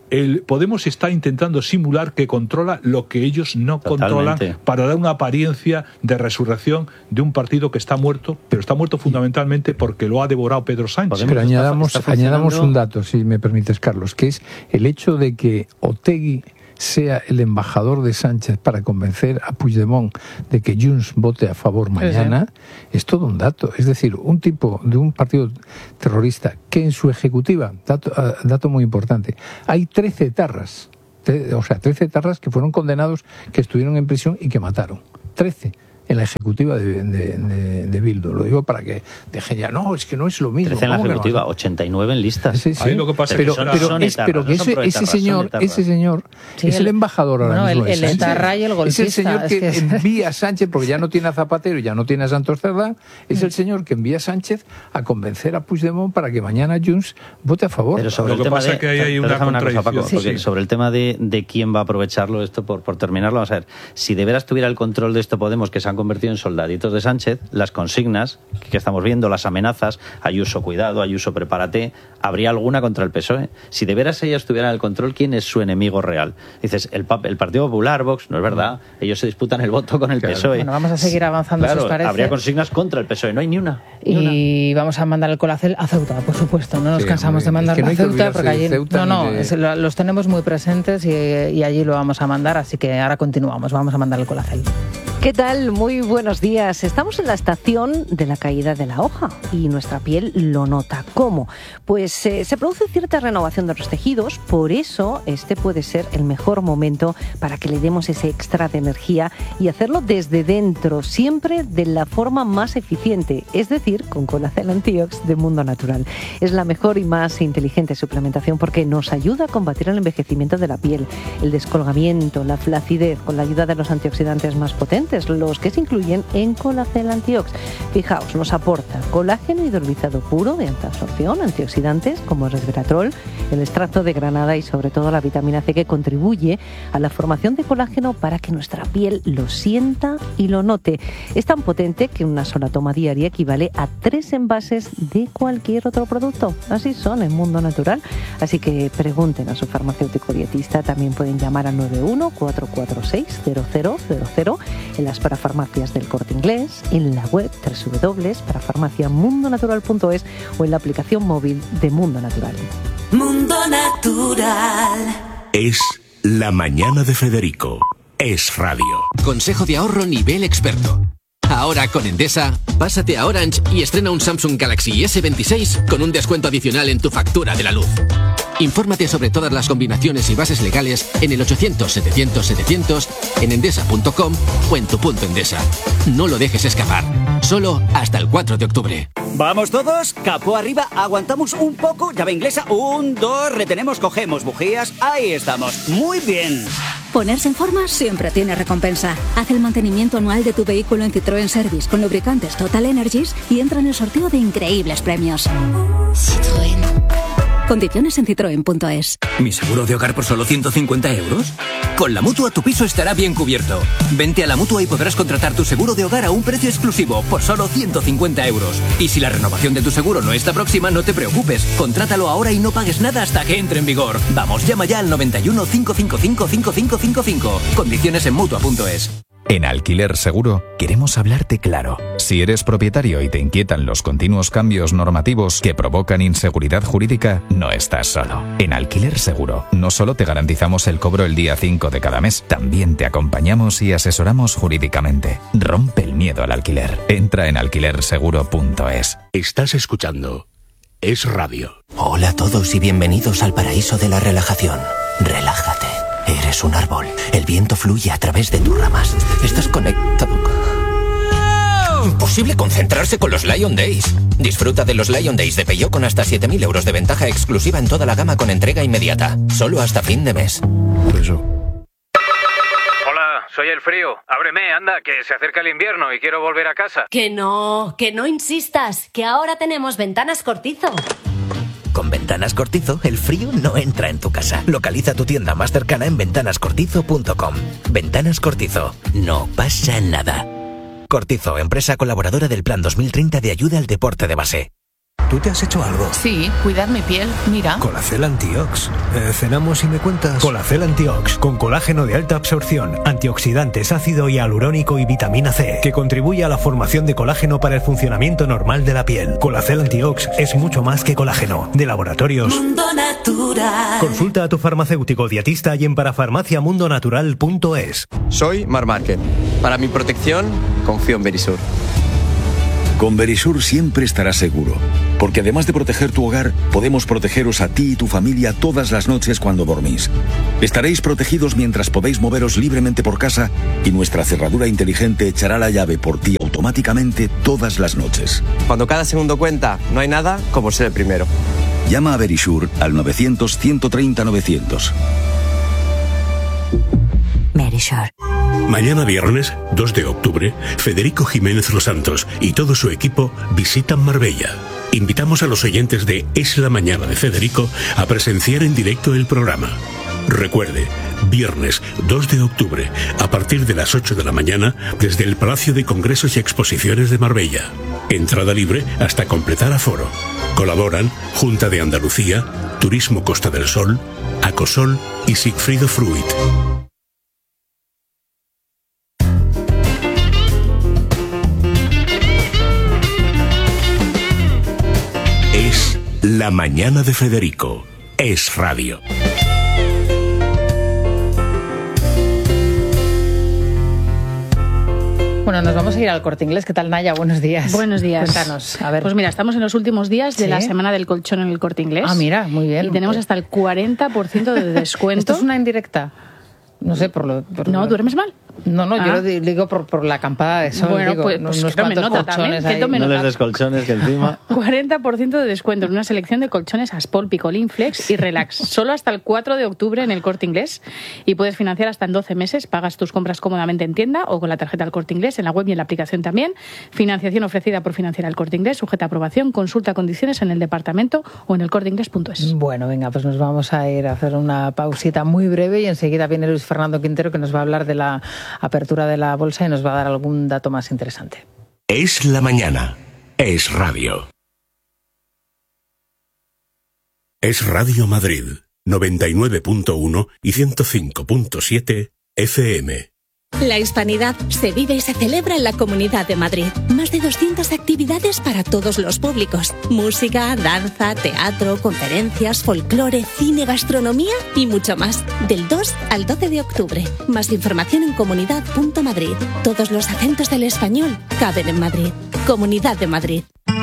el Podemos está intentando simular que controla lo que ellos no
Totalmente.
controlan para dar una apariencia de resurrección de un partido que está muerto, pero está muerto fundamentalmente porque lo ha devorado Pedro Sánchez.
Podemos pero
está,
añadamos,
está
añadamos un dato, si me permites, Carlos, que es el hecho de que Otegi sea el embajador de Sánchez para convencer a Puigdemont de que Junts vote a favor mañana, sí, sí. es todo un dato. Es decir, un tipo de un partido terrorista que en su ejecutiva, dato, dato muy importante, hay trece etarras, o sea, trece etarras que fueron condenados, que estuvieron en prisión y que mataron. trece en la ejecutiva de, de, de, de Bildu. Lo digo para que dejen ya, no, es que no es lo mismo.
trece en la ejecutiva, ochenta y nueve en listas.
Sí, sí.
Ahí lo que pasa
pero,
es que
pero, pero, es, pero que ese, ese señor, ese señor
sí,
es el, el embajador ahora
bueno,
mismo.
El, el etarra y el golpista.
Es el señor que,
es que
envía a Sánchez, porque ya no tiene a Zapatero y ya no tiene a Santos Cerdán, es el señor que envía a Sánchez a convencer a Puigdemont para que mañana Junts vote a favor.
Pero sobre
lo
el
que
tema
pasa
de,
es que ahí hay una contradicción.
Cosa, Paco,
sí,
porque
sí.
sobre el tema de, de quién va a aprovecharlo, esto por, por terminarlo, vamos a ver, si de veras tuviera el control de esto Podemos, que se han convertido en soldaditos de Sánchez, las consignas que estamos viendo, las amenazas, Ayuso, cuidado, Ayuso, prepárate, habría alguna contra el P S O E. Si de veras ellas tuvieran el control, ¿quién es su enemigo real? Dices, el, el Partido Popular, Vox, no es verdad, ellos se disputan el voto con el claro. P S O E.
Bueno, vamos a seguir avanzando,
claro,
si os parece.
Habría consignas contra el P S O E, no hay ni una. Ni
y
una.
vamos a mandar el Colacel a Ceuta, por supuesto, no nos
sí,
cansamos de mandar
es que no
a Ceuta, porque allí
Ceuta
no, no,
de...
es, lo, los tenemos muy presentes y, y allí lo vamos a mandar, así que ahora continuamos, vamos a mandar el Colacel.
¿Qué tal? Muy buenos días. Estamos en la estación de la caída de la hoja y nuestra piel lo nota. ¿Cómo? Pues eh, se produce cierta renovación de los tejidos, por eso este puede ser el mejor momento para que le demos ese extra de energía y hacerlo desde dentro, siempre de la forma más eficiente, es decir, con Colacel Antiox de Mundo Natural. Es la mejor y más inteligente suplementación porque nos ayuda a combatir el envejecimiento de la piel, el descolgamiento, la flacidez, con la ayuda de los antioxidantes más potentes, los que se incluyen en Colacel Antiox. Fijaos, nos aporta colágeno hidrolizado puro de alta absorción, antioxidantes como el resveratrol, el extracto de granada y sobre todo la vitamina C, que contribuye a la formación de colágeno para que nuestra piel lo sienta y lo note. Es tan potente que una sola toma diaria equivale a tres envases de cualquier otro producto. Así son en Mundo Natural. Así que pregunten a su farmacéutico dietista. También pueden llamar al nueve uno cuatro cuatro seis cero cero cero cero en las parafarmacias del Corte Inglés, en la web doble u doble u doble u punto parafarmacia mundo natural punto es o en la aplicación móvil de Mundo Natural.
Mundo Natural.
Es la mañana de Federico. Es radio.
Consejo de ahorro nivel experto. Ahora con Endesa, pásate a Orange y estrena un Samsung Galaxy ese veintiséis con un descuento adicional en tu factura de la luz. Infórmate sobre todas las combinaciones y bases legales en el ochocientos setecientos setecientos, en endesa punto com o en tu punto Endesa. No lo dejes escapar. Solo hasta el cuatro de octubre.
¿Vamos todos? Capó arriba, aguantamos un poco, llave inglesa, un, dos, retenemos, cogemos bujías, ahí estamos. Muy bien.
Ponerse en forma siempre tiene recompensa. Haz el mantenimiento anual de tu vehículo en Citroën Service con lubricantes Total Energies y entra en el sorteo de increíbles premios. Citroën. Condiciones en citroen punto es.
¿Mi seguro de hogar por solo ciento cincuenta euros? Con la Mutua tu piso estará bien cubierto. Vente a la Mutua y podrás contratar tu seguro de hogar a un precio exclusivo por solo ciento cincuenta euros. Y si la renovación de tu seguro no está próxima, no te preocupes. Contrátalo ahora y no pagues nada hasta que entre en vigor. Vamos, llama ya al noventa y uno, cinco cinco cinco, cinco cinco cinco cinco. Condiciones en Mutua punto es.
En Alquiler Seguro queremos hablarte claro. Si eres propietario y te inquietan los continuos cambios normativos que provocan inseguridad jurídica, no estás solo. En Alquiler Seguro no solo te garantizamos el cobro el día cinco de cada mes, también te acompañamos y asesoramos jurídicamente. Rompe el miedo al alquiler. Entra en alquiler seguro punto es.
Estás escuchando Es Radio.
Hola a todos y bienvenidos al paraíso de la relajación. Relájate. Eres un árbol. El viento fluye a través de tus ramas. Estás conectado.
Imposible concentrarse con los Lion Days. Disfruta de los Lion Days de Peugeot con hasta siete mil euros de ventaja exclusiva en toda la gama con entrega inmediata. Solo hasta fin de mes.
Hola, soy el frío. Ábreme, anda, que se acerca el invierno y quiero volver a casa.
Que no, que no insistas, que ahora tenemos Ventanas Cortizo.
Con Ventanas Cortizo, el frío no entra en tu casa. Localiza tu tienda más cercana en ventanas cortizo punto com. Ventanas Cortizo. No pasa nada. Cortizo, empresa colaboradora del Plan dos mil treinta de ayuda al deporte de base.
¿tú te has hecho algo?
Sí, cuidar mi piel, mira.
Colacel Antiox. Eh, ¿Cenamos y me cuentas?
Colacel Antiox, con colágeno de alta absorción, antioxidantes, ácido hialurónico y vitamina C, que contribuye a la formación de colágeno para el funcionamiento normal de la piel. Colacel Antiox es mucho más que colágeno. De Laboratorios
Mundo Natural.
Consulta a tu farmacéutico dietista y en parafarmacia mundo natural punto es.
Soy Mar Márquez. Para mi protección, confío en Verisur.
Con Verisur siempre estarás seguro, porque además de proteger tu hogar, podemos protegeros a ti y tu familia todas las noches cuando dormís. Estaréis protegidos mientras podéis moveros libremente por casa y nuestra cerradura inteligente echará la llave por ti automáticamente todas las noches.
Cuando cada segundo cuenta, no hay nada como ser el primero.
Llama a Verisur al novecientos, ciento treinta, novecientos.
Verisur.
Mañana viernes, dos de octubre, Federico Jiménez Los Santos y todo su equipo visitan Marbella. Invitamos a los oyentes de Es la Mañana de Federico a presenciar en directo el programa. Recuerde, viernes dos de octubre, a partir de las ocho de la mañana, desde el Palacio de Congresos y Exposiciones de Marbella. Entrada libre hasta completar aforo. Colaboran Junta de Andalucía, Turismo Costa del Sol, Acosol y Sigfrido Fruit. Es La Mañana de Federico. Es radio.
Bueno, nos vamos a ir al Corte Inglés. ¿Qué tal, Naya? Buenos días.
Buenos días.
Cuéntanos. A ver.
Pues mira, estamos en los últimos días de
¿Sí?
la semana del colchón en el Corte Inglés.
Ah, mira, muy bien.
Y tenemos hasta el cuarenta por ciento de descuento.
¿Esto es una indirecta? No sé, por lo... Por
¿No?
lo...
¿Duermes mal?
No, no,
Ah.
yo lo digo por, por la acampada de sol.
Bueno,
digo,
pues, pues
unos
que tome
cuantos
nota
colchones
también, que
ahí.
tome
No les
nota.
des colchones que encima...
cuarenta por ciento de descuento en una selección de colchones Aspol, Picolín, Flex y Relax. Solo hasta el cuatro de octubre en el Corte Inglés. Y puedes financiar hasta en doce meses. Pagas tus compras cómodamente en tienda o con la tarjeta del Corte Inglés, en la web y en la aplicación también. Financiación ofrecida por Financiera el Corte Inglés, sujeta a aprobación. Consulta condiciones en el departamento o en el corte inglés punto es.
Bueno, venga, pues nos vamos a ir a hacer una pausita muy breve y enseguida viene Luis Fernando Quintero, que nos va a hablar de la apertura de la bolsa y nos va a dar algún dato más interesante.
Es la mañana. Es radio. Es Radio Madrid, noventa y nueve punto uno y ciento cinco punto siete F M.
La hispanidad se vive y se celebra en la Comunidad de Madrid. Más de doscientas actividades para todos los públicos. Música, danza, teatro, conferencias, folclore, cine, gastronomía y mucho más. Del dos al doce de octubre. Más información en comunidad punto madrid. Todos los acentos del español caben en Madrid. Comunidad de Madrid.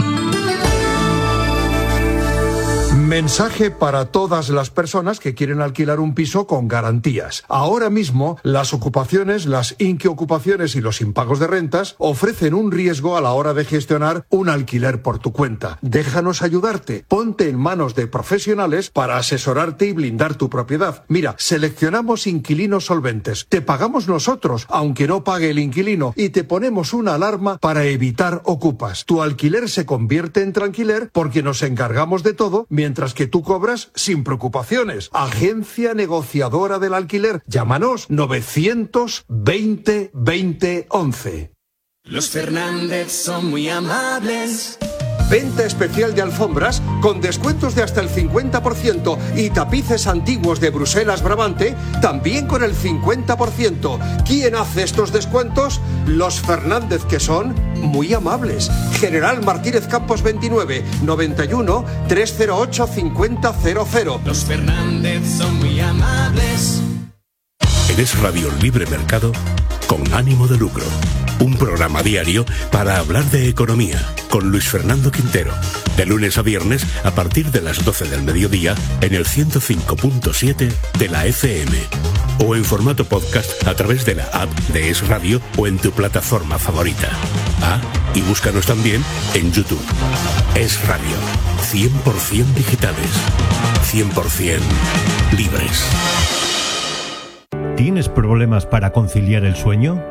Mensaje para todas las personas que quieren alquilar un piso con garantías. Ahora mismo, las ocupaciones, las inquiocupaciones y los impagos de rentas ofrecen un riesgo a la hora de gestionar un alquiler por tu cuenta. Déjanos ayudarte. Ponte en manos de profesionales para asesorarte y blindar tu propiedad. Mira, seleccionamos inquilinos solventes. Te pagamos nosotros, aunque no pague el inquilino, y te ponemos una alarma para evitar ocupas. Tu alquiler se convierte en tranquiler porque nos encargamos de todo, mientras que tú cobras sin preocupaciones. Agencia negociadora del alquiler. Llámanos novecientos veinte veinte once.
Los Fernández son muy amables.
Venta especial de alfombras con descuentos de hasta el cincuenta por ciento y tapices antiguos de Bruselas Brabante también con el cincuenta por ciento. ¿Quién hace estos descuentos? Los Fernández, que son muy amables. General Martínez Campos veintinueve, noventa y uno, trescientos ocho, cincuenta cero cero.
Los Fernández son muy amables.
Eres Radio Libre Mercado con ánimo de lucro. Un programa diario para hablar de economía con Luis Fernando Quintero. De lunes a viernes a partir de las doce del mediodía en el ciento cinco punto siete de la F M. O en formato podcast a través de la app de Es Radio o en tu plataforma favorita. Ah, y búscanos también en YouTube. Es Radio. cien por ciento digitales. cien por ciento libres.
¿Tienes problemas para conciliar el sueño?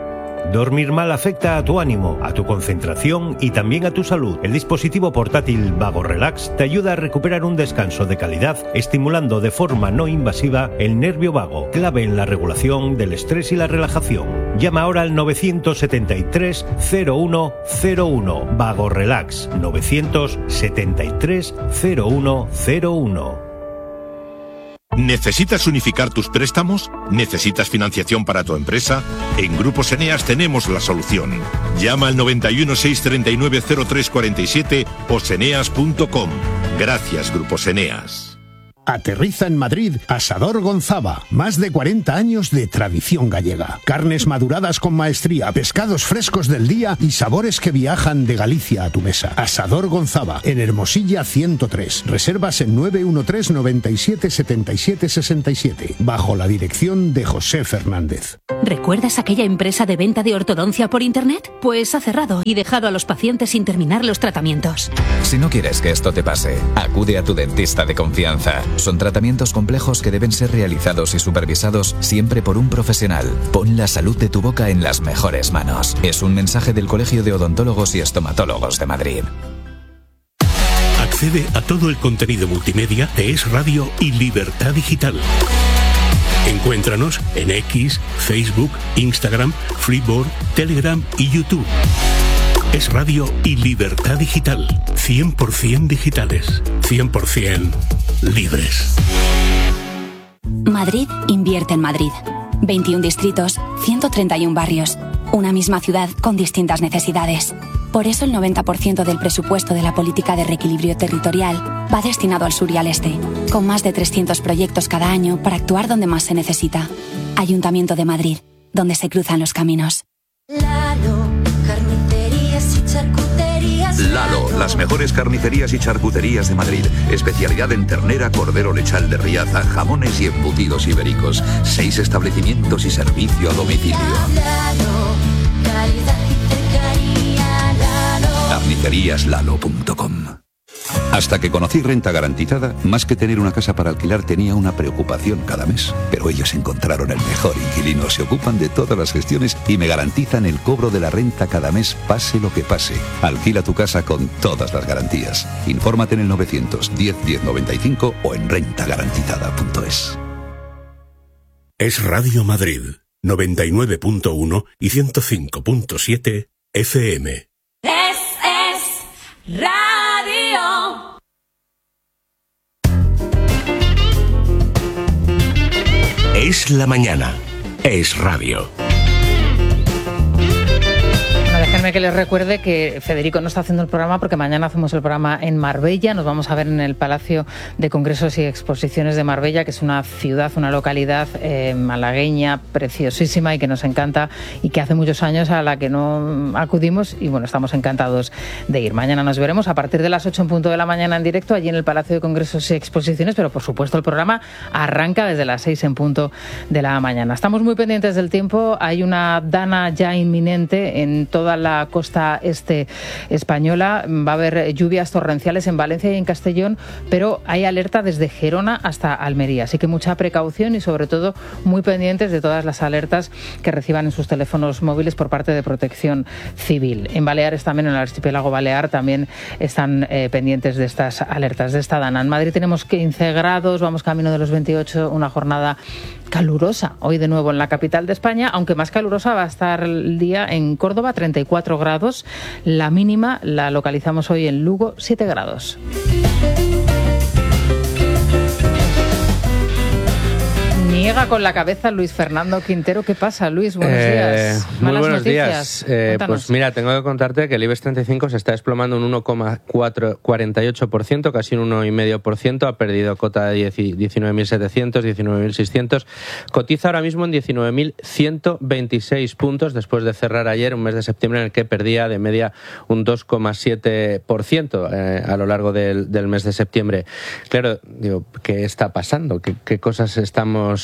Dormir mal afecta a tu ánimo, a tu concentración y también a tu salud. El dispositivo portátil Vago Relax te ayuda a recuperar un descanso de calidad, estimulando de forma no invasiva el nervio vago, clave en la regulación del estrés y la relajación. Llama ahora al novecientos setenta y tres cero uno cero uno. Vago Relax, novecientos setenta y tres cero uno cero uno.
¿Necesitas unificar tus préstamos? ¿Necesitas financiación para tu empresa? En Grupos Eneas tenemos la solución. Llama al noventa y uno, seiscientos treinta y nueve, cero tres cuarenta y siete o seneas punto com. Gracias, Grupos Eneas.
Aterriza en Madrid Asador Gonzava, más de cuarenta años de tradición gallega. Carnes maduradas con maestría, pescados frescos del día y sabores que viajan de Galicia a tu mesa. Asador Gonzava, en Hermosilla ciento tres. Reservas en nueve uno tres, noventa y siete, setenta y siete, sesenta y siete, bajo la dirección de José Fernández.
¿Recuerdas aquella empresa de venta de ortodoncia por internet? Pues ha cerrado y dejado a los pacientes sin terminar los tratamientos.
Si no quieres que esto te pase, acude a tu dentista de confianza. Son tratamientos complejos que deben ser realizados y supervisados siempre por un profesional. Pon la salud de tu boca en las mejores manos. Es un mensaje del Colegio de Odontólogos y Estomatólogos de Madrid.
Accede a todo el contenido multimedia de Es Radio y Libertad Digital. Encuéntranos en X, Facebook, Instagram, Freeboard, Telegram y YouTube. Es Radio y Libertad Digital. cien por ciento digitales. cien por ciento libres.
Madrid invierte en Madrid. veintiún distritos, ciento treinta y uno barrios. Una misma ciudad con distintas necesidades. Por eso el noventa por ciento del presupuesto de la política de reequilibrio territorial va destinado al sur y al este, con más de trescientos proyectos cada año para actuar donde más se necesita. Ayuntamiento de Madrid, donde se cruzan los caminos.
Lalo, carnicerías y charcuterías.
Lalo, las mejores carnicerías y charcuterías de Madrid. Especialidad en ternera, cordero lechal de Riaza, jamones y embutidos ibéricos. Seis establecimientos y servicio a domicilio.
Lalo, calidad y cercanía. Lalo.
carnicerías lalo punto com. Hasta que conocí Renta Garantizada, más que tener una casa para alquilar tenía una preocupación cada mes. Pero ellos encontraron el mejor inquilino, se ocupan de todas las gestiones y me garantizan el cobro de la renta cada mes, pase lo que pase. Alquila tu casa con todas las garantías. Infórmate en el novecientos diez, diez noventa y cinco o en renta garantizada punto es.
Es Radio Madrid, noventa y nueve punto uno y ciento cinco punto siete F M.
Es, es Radio.
Es la mañana. Es radio.
Déjenme que les recuerde que Federico no está haciendo el programa porque mañana hacemos el programa en Marbella. Nos vamos a ver en el Palacio de Congresos y Exposiciones de Marbella, que es una ciudad, una localidad eh, malagueña, preciosísima y que nos encanta y que hace muchos años a la que no acudimos y bueno, estamos encantados de ir. Mañana nos veremos a partir de las ocho en punto de la mañana en directo allí en el Palacio de Congresos y Exposiciones, pero por supuesto el programa arranca desde las seis en punto de la mañana. Estamos muy pendientes del tiempo. Hay una dana ya inminente en toda la costa este española. Va a haber lluvias torrenciales en Valencia y en Castellón, pero hay alerta desde Gerona hasta Almería, así que mucha precaución y sobre todo muy pendientes de todas las alertas que reciban en sus teléfonos móviles por parte de Protección Civil. En Baleares también, en el archipiélago balear, también están eh, pendientes de estas alertas, de esta dana. En Madrid tenemos quince grados, vamos camino de los veintiocho, una jornada calurosa hoy de nuevo en la capital de España, aunque más calurosa va a estar el día en Córdoba, treinta y cuatro grados. La mínima la localizamos hoy en Lugo, siete grados. Niega con la cabeza Luis Fernando Quintero. ¿Qué pasa, Luis? Buenos
eh,
días.
Muy
Malas
buenos
noticias.
días. Eh, pues mira, tengo que contarte que el IBEX treinta y cinco se está desplomando un uno coma cuarenta y ocho por ciento, casi un uno coma cinco por ciento. Ha perdido cota de diecinueve mil setecientos, diecinueve mil seiscientos. Cotiza ahora mismo en diecinueve mil ciento veintiséis puntos después de cerrar ayer un mes de septiembre en el que perdía de media un dos coma siete por ciento eh, a lo largo del, del mes de septiembre. Claro, digo, ¿qué está pasando? ¿Qué, qué cosas estamos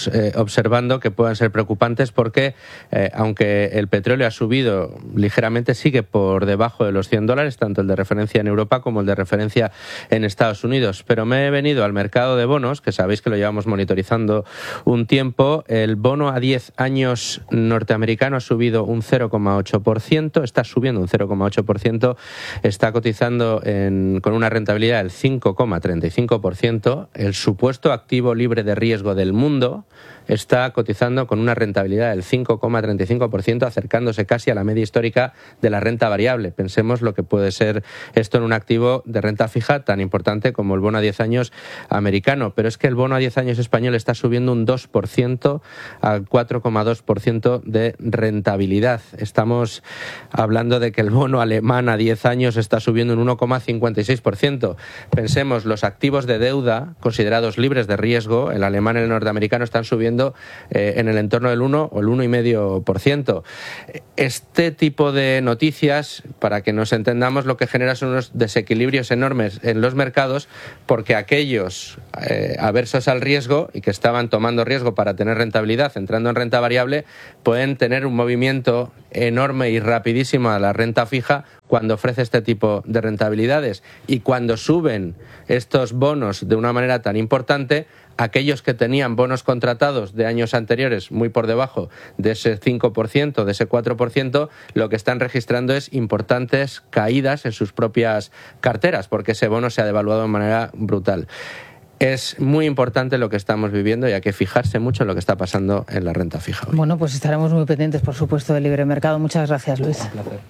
eh, observando que puedan ser preocupantes porque, eh, aunque el petróleo ha subido ligeramente, sigue por debajo de los cien dólares, tanto el de referencia en Europa como el de referencia en Estados Unidos. Pero me he venido al mercado de bonos, que sabéis que lo llevamos monitorizando un tiempo. El bono a diez años norteamericano ha subido un cero coma ocho por ciento, está subiendo un cero coma ocho por ciento, está cotizando en, con una rentabilidad del cinco coma treinta y cinco por ciento. El supuesto activo libre de riesgo del mundo está cotizando con una rentabilidad del cinco coma treinta y cinco por ciento, acercándose casi a la media histórica de la renta variable. Pensemos lo que puede ser esto en un activo de renta fija tan importante como el bono a diez años americano. Pero es que el bono a diez años español está subiendo un dos por ciento al cuatro coma dos por ciento de rentabilidad. Estamos hablando de que el bono alemán a diez años está subiendo un uno coma cincuenta y seis por ciento. Pensemos, los activos de deuda considerados libres de riesgo, el alemán y el norteamericano, están subiendo eh, en el entorno del uno o el uno coma cinco por ciento. Este tipo de noticias, para que nos entendamos, lo que genera son unos desequilibrios enormes en los mercados, porque aquellos eh, aversos al riesgo y que estaban tomando riesgo para tener rentabilidad, entrando en renta variable, pueden tener un movimiento enorme y rapidísimo a la renta fija cuando ofrece este tipo de rentabilidades. Y cuando suben estos bonos de una manera tan importante, aquellos que tenían bonos contratados de años anteriores muy por debajo de ese cinco por ciento, de ese cuatro por ciento, lo que están registrando es importantes caídas en sus propias carteras, porque ese bono se ha devaluado de manera brutal. Es muy importante lo que estamos viviendo y hay que fijarse mucho en lo que está pasando en la renta fija hoy.
Bueno, pues estaremos muy pendientes, por supuesto, del libre mercado. Muchas gracias, Luis.
Un placer.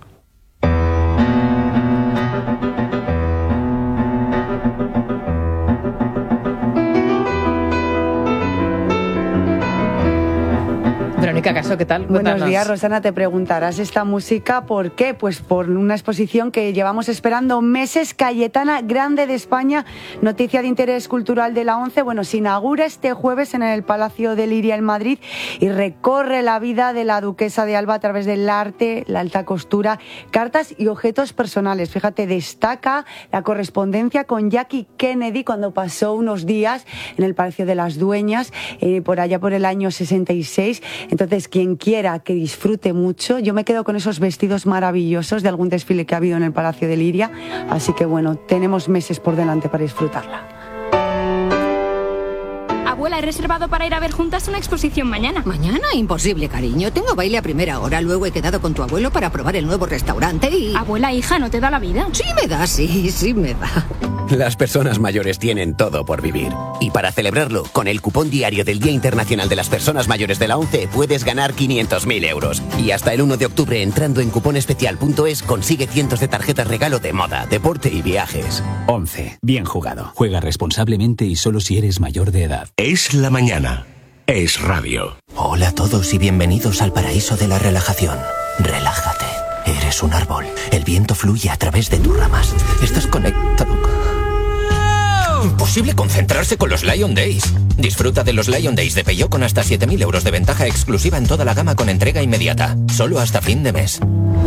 Verónica Caso, ¿qué tal?
Buenos
Cuéntanos.
días, Rosana. Te preguntarás esta música, ¿por qué? Pues por una exposición que llevamos esperando meses, Cayetana Grande de España, noticia de interés cultural de la ONCE. Bueno, se inaugura este jueves en el Palacio de Liria en Madrid y recorre la vida de la duquesa de Alba a través del arte, la alta costura, cartas y objetos personales. Fíjate, destaca la correspondencia con Jackie Kennedy cuando pasó unos días en el Palacio de las Dueñas, eh, por allá por el año sesenta y seis. Entonces, quien quiera que disfrute mucho, yo me quedo con esos vestidos maravillosos de algún desfile que ha habido en el Palacio de Liria, así que bueno, tenemos meses por delante para disfrutarla.
Abuela, he reservado para ir a ver juntas una exposición mañana.
Mañana, imposible, cariño. Tengo baile a primera hora, luego he quedado con tu abuelo para probar el nuevo restaurante y...
Abuela, hija, ¿no te da la vida?
Sí me da, sí, sí me da.
Las personas mayores tienen todo por vivir. Y para celebrarlo, con el cupón diario del Día Internacional de las Personas Mayores de la ONCE puedes ganar quinientos mil euros. Y hasta el uno de octubre, entrando en cuponespecial punto es, consigue cientos de tarjetas regalo de moda, deporte y viajes.
ONCE. Bien jugado. Juega responsablemente y solo si eres mayor de edad.
Es la mañana. Es radio.
Hola a todos y bienvenidos al paraíso de la relajación. Relájate. Eres un árbol. El viento fluye a través de tus ramas. Estás conectado. Imposible concentrarse con los Lion Days. Disfruta de los Lion Days de Peugeot con hasta siete mil euros de ventaja exclusiva en toda la gama con entrega inmediata. Solo hasta fin de mes.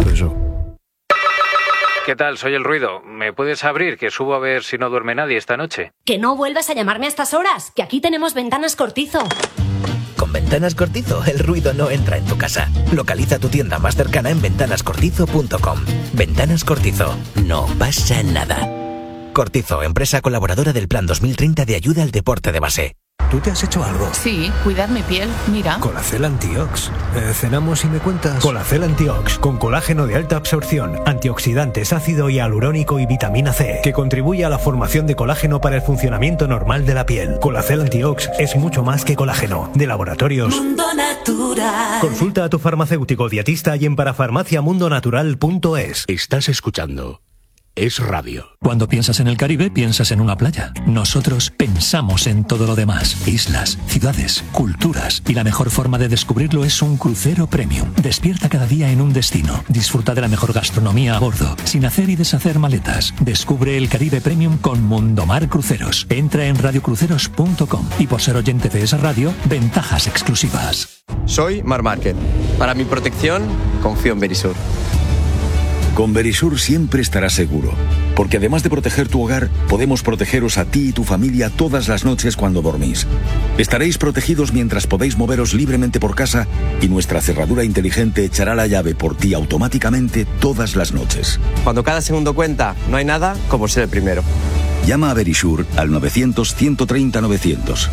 ¿Qué tal? Soy El Ruido. ¿Me puedes abrir? Que subo a ver si no duerme nadie esta noche.
Que no vuelvas a llamarme a estas horas, que aquí tenemos Ventanas Cortizo.
Con Ventanas Cortizo, el ruido no entra en tu casa. Localiza tu tienda más cercana en ventanas cortizo punto com. Ventanas Cortizo. No pasa nada. Cortizo, empresa colaboradora del Plan dos mil treinta de ayuda al deporte de base.
¿Tú te has hecho algo?
Sí, cuidar mi piel, mira.
Colacel Antiox. Eh, ¿Cenamos y me cuentas?
Colacel Antiox, con colágeno de alta absorción, antioxidantes, ácido hialurónico y vitamina C, que contribuye a la formación de colágeno para el funcionamiento normal de la piel. Colacel Antiox es mucho más que colágeno. De Laboratorios
Mundo Natural.
Consulta a tu farmacéutico dietista y en parafarmacia mundo natural punto es.
Estás escuchando Es Radio.
Cuando piensas en el Caribe, piensas en una playa. Nosotros pensamos en todo lo demás. Islas, ciudades, culturas. Y la mejor forma de descubrirlo es un crucero premium. Despierta cada día en un destino. Disfruta de la mejor gastronomía a bordo, sin hacer y deshacer maletas. Descubre el Caribe Premium con Mundomar Cruceros. Entra en radio cruceros punto com y por ser oyente de esa radio, ventajas exclusivas.
Soy Mar Márquez. Para mi protección, confío en Verisur.
Con Verisur siempre estarás seguro, porque además de proteger tu hogar, podemos protegeros a ti y tu familia todas las noches cuando dormís. Estaréis protegidos mientras podéis moveros libremente por casa y nuestra cerradura inteligente echará la llave por ti automáticamente todas las noches.
Cuando cada segundo cuenta, no hay nada como ser el primero.
Llama a Verisur al novecientos, ciento treinta, novecientos.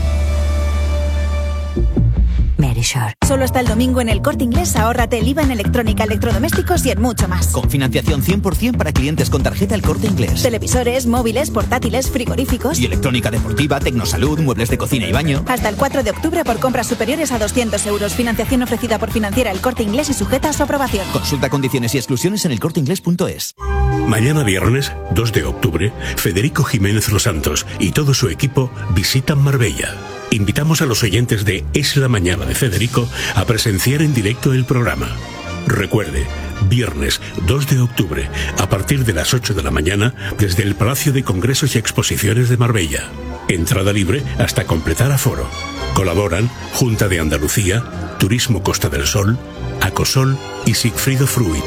Verisur. Solo hasta el domingo en El Corte Inglés ahórrate el I V A en electrónica, electrodomésticos y en mucho más.
Con financiación cien por ciento para clientes con tarjeta El Corte Inglés.
Televisores, móviles, portátiles, frigoríficos.
Y electrónica deportiva, tecnosalud, muebles de cocina y baño.
Hasta el cuatro de octubre por compras superiores a doscientos euros. Financiación ofrecida por Financiera El Corte Inglés y sujeta a su aprobación.
Consulta condiciones y exclusiones en el corte inglés punto es.
Mañana viernes, dos de octubre, Federico Jiménez Los Santos y todo su equipo visitan Marbella. Invitamos a los oyentes de Es la Mañana de Federico a presenciar en directo el programa. Recuerde, viernes dos de octubre, a partir de las ocho de la mañana, desde el Palacio de Congresos y Exposiciones de Marbella. Entrada libre hasta completar aforo. Colaboran Junta de Andalucía, Turismo Costa del Sol, Acosol y Sigfrido Fruit.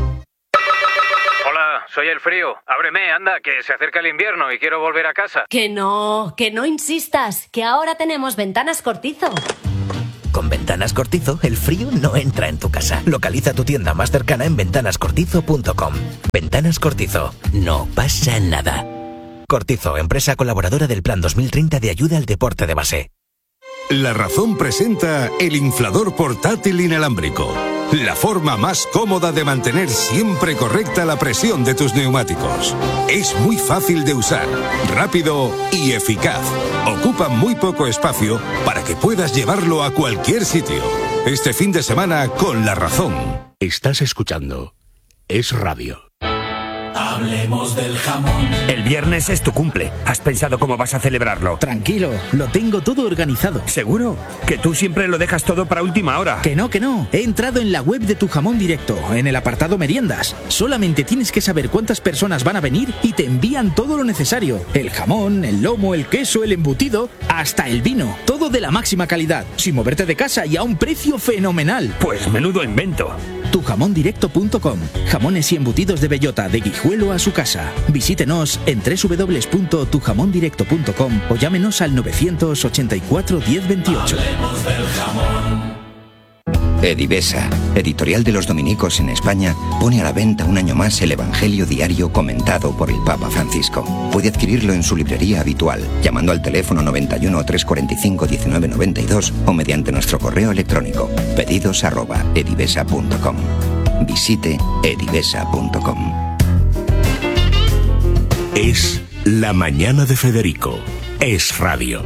Soy el frío. Ábreme, anda, que se acerca el invierno y quiero volver a casa.
Que no, que no insistas, que ahora tenemos Ventanas Cortizo.
Con Ventanas Cortizo, el frío no entra en tu casa. Localiza tu tienda más cercana en ventanas cortizo punto com. Ventanas Cortizo, no pasa nada. Cortizo, empresa colaboradora del Plan dos mil treinta de ayuda al deporte de base.
La Razón presenta el inflador portátil inalámbrico. La forma más cómoda de mantener siempre correcta la presión de tus neumáticos. Es muy fácil de usar, rápido y eficaz. Ocupa muy poco espacio para que puedas llevarlo a cualquier sitio. Este fin de semana con La Razón.
Estás escuchando Es Radio.
Hablemos del jamón.
El viernes es tu cumple. ¿Has pensado cómo vas a celebrarlo?
Tranquilo, lo tengo todo organizado.
¿Seguro? Que tú siempre lo dejas todo para última hora.
Que no, que no. He entrado en la web de Tu Jamón Directo, en el apartado meriendas. Solamente tienes que saber cuántas personas van a venir y te envían todo lo necesario. El jamón, el lomo, el queso, el embutido, hasta el vino. Todo de la máxima calidad, sin moverte de casa y a un precio fenomenal.
Pues menudo invento.
tu jamón directo punto com. Jamones y embutidos de bellota, de Guijuelo a su casa. Visítenos en doble u doble u doble u punto tu jamón directo punto com o llámenos al novecientos ochenta y cuatro diez veintiocho. Hablemos del jamón.
Edivesa, editorial de los dominicos en España, pone a la venta un año más el Evangelio diario comentado por el Papa Francisco. Puede adquirirlo en su librería habitual, llamando al teléfono noventa y uno, trescientos cuarenta y cinco, diecinueve noventa y dos o mediante nuestro correo electrónico pedidos arroba edivesa punto com. Visite edivesa punto com.
Es La Mañana de Federico. Es Radio.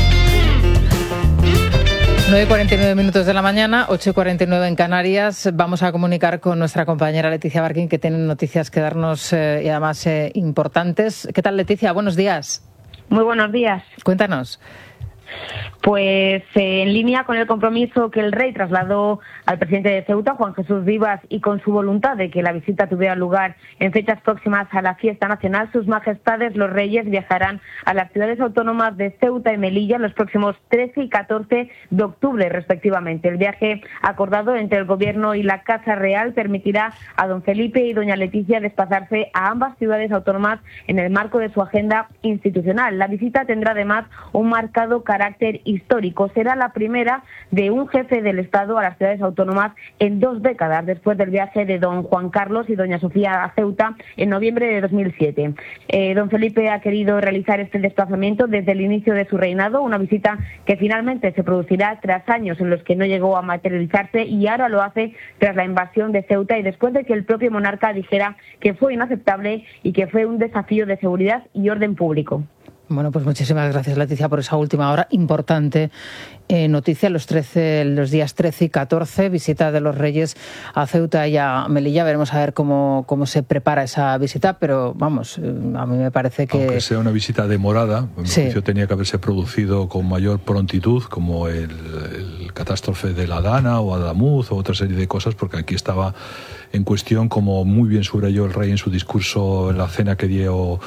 nueve y cuarenta y nueve minutos de la mañana, ocho y cuarenta y nueve en Canarias. Vamos a comunicar con nuestra compañera Leticia Barquín, que tiene noticias que darnos eh, y además eh, importantes. ¿Qué tal, Leticia? Buenos días.
Muy buenos días.
Cuéntanos.
Pues eh, en línea con el compromiso que el rey trasladó al presidente de Ceuta, Juan Jesús Vivas, y con su voluntad de que la visita tuviera lugar en fechas próximas a la fiesta nacional, sus majestades los reyes viajarán a las ciudades autónomas de Ceuta y Melilla los próximos trece y catorce de octubre, respectivamente. El viaje acordado entre el Gobierno y la Casa Real permitirá a don Felipe y doña Leticia desplazarse a ambas ciudades autónomas en el marco de su agenda institucional. La visita tendrá además un marcado carácter histórico. Será la primera de un jefe del Estado a las ciudades autónomas en dos décadas, después del viaje de don Juan Carlos y doña Sofía a Ceuta en noviembre de dos mil siete. Eh, don Felipe ha querido realizar este desplazamiento desde el inicio de su reinado, una visita que finalmente se producirá tras años en los que no llegó a materializarse, y ahora lo hace tras la invasión de Ceuta y después de que el propio monarca dijera que fue inaceptable y que fue un desafío de seguridad y orden público.
Bueno, pues muchísimas gracias, Leticia, por esa última hora importante eh, noticia. Los trece, los días trece y catorce, visita de los Reyes a Ceuta y a Melilla. Veremos a ver cómo, cómo se prepara esa visita, pero vamos, a mí me parece que...
Aunque sea una visita demorada, mi
sí.
juicio tenía que haberse producido con mayor prontitud, como el, el catástrofe de la Dana o Adamuz o otra serie de cosas, porque aquí estaba en cuestión, como muy bien subrayó el rey en su discurso en la cena que dio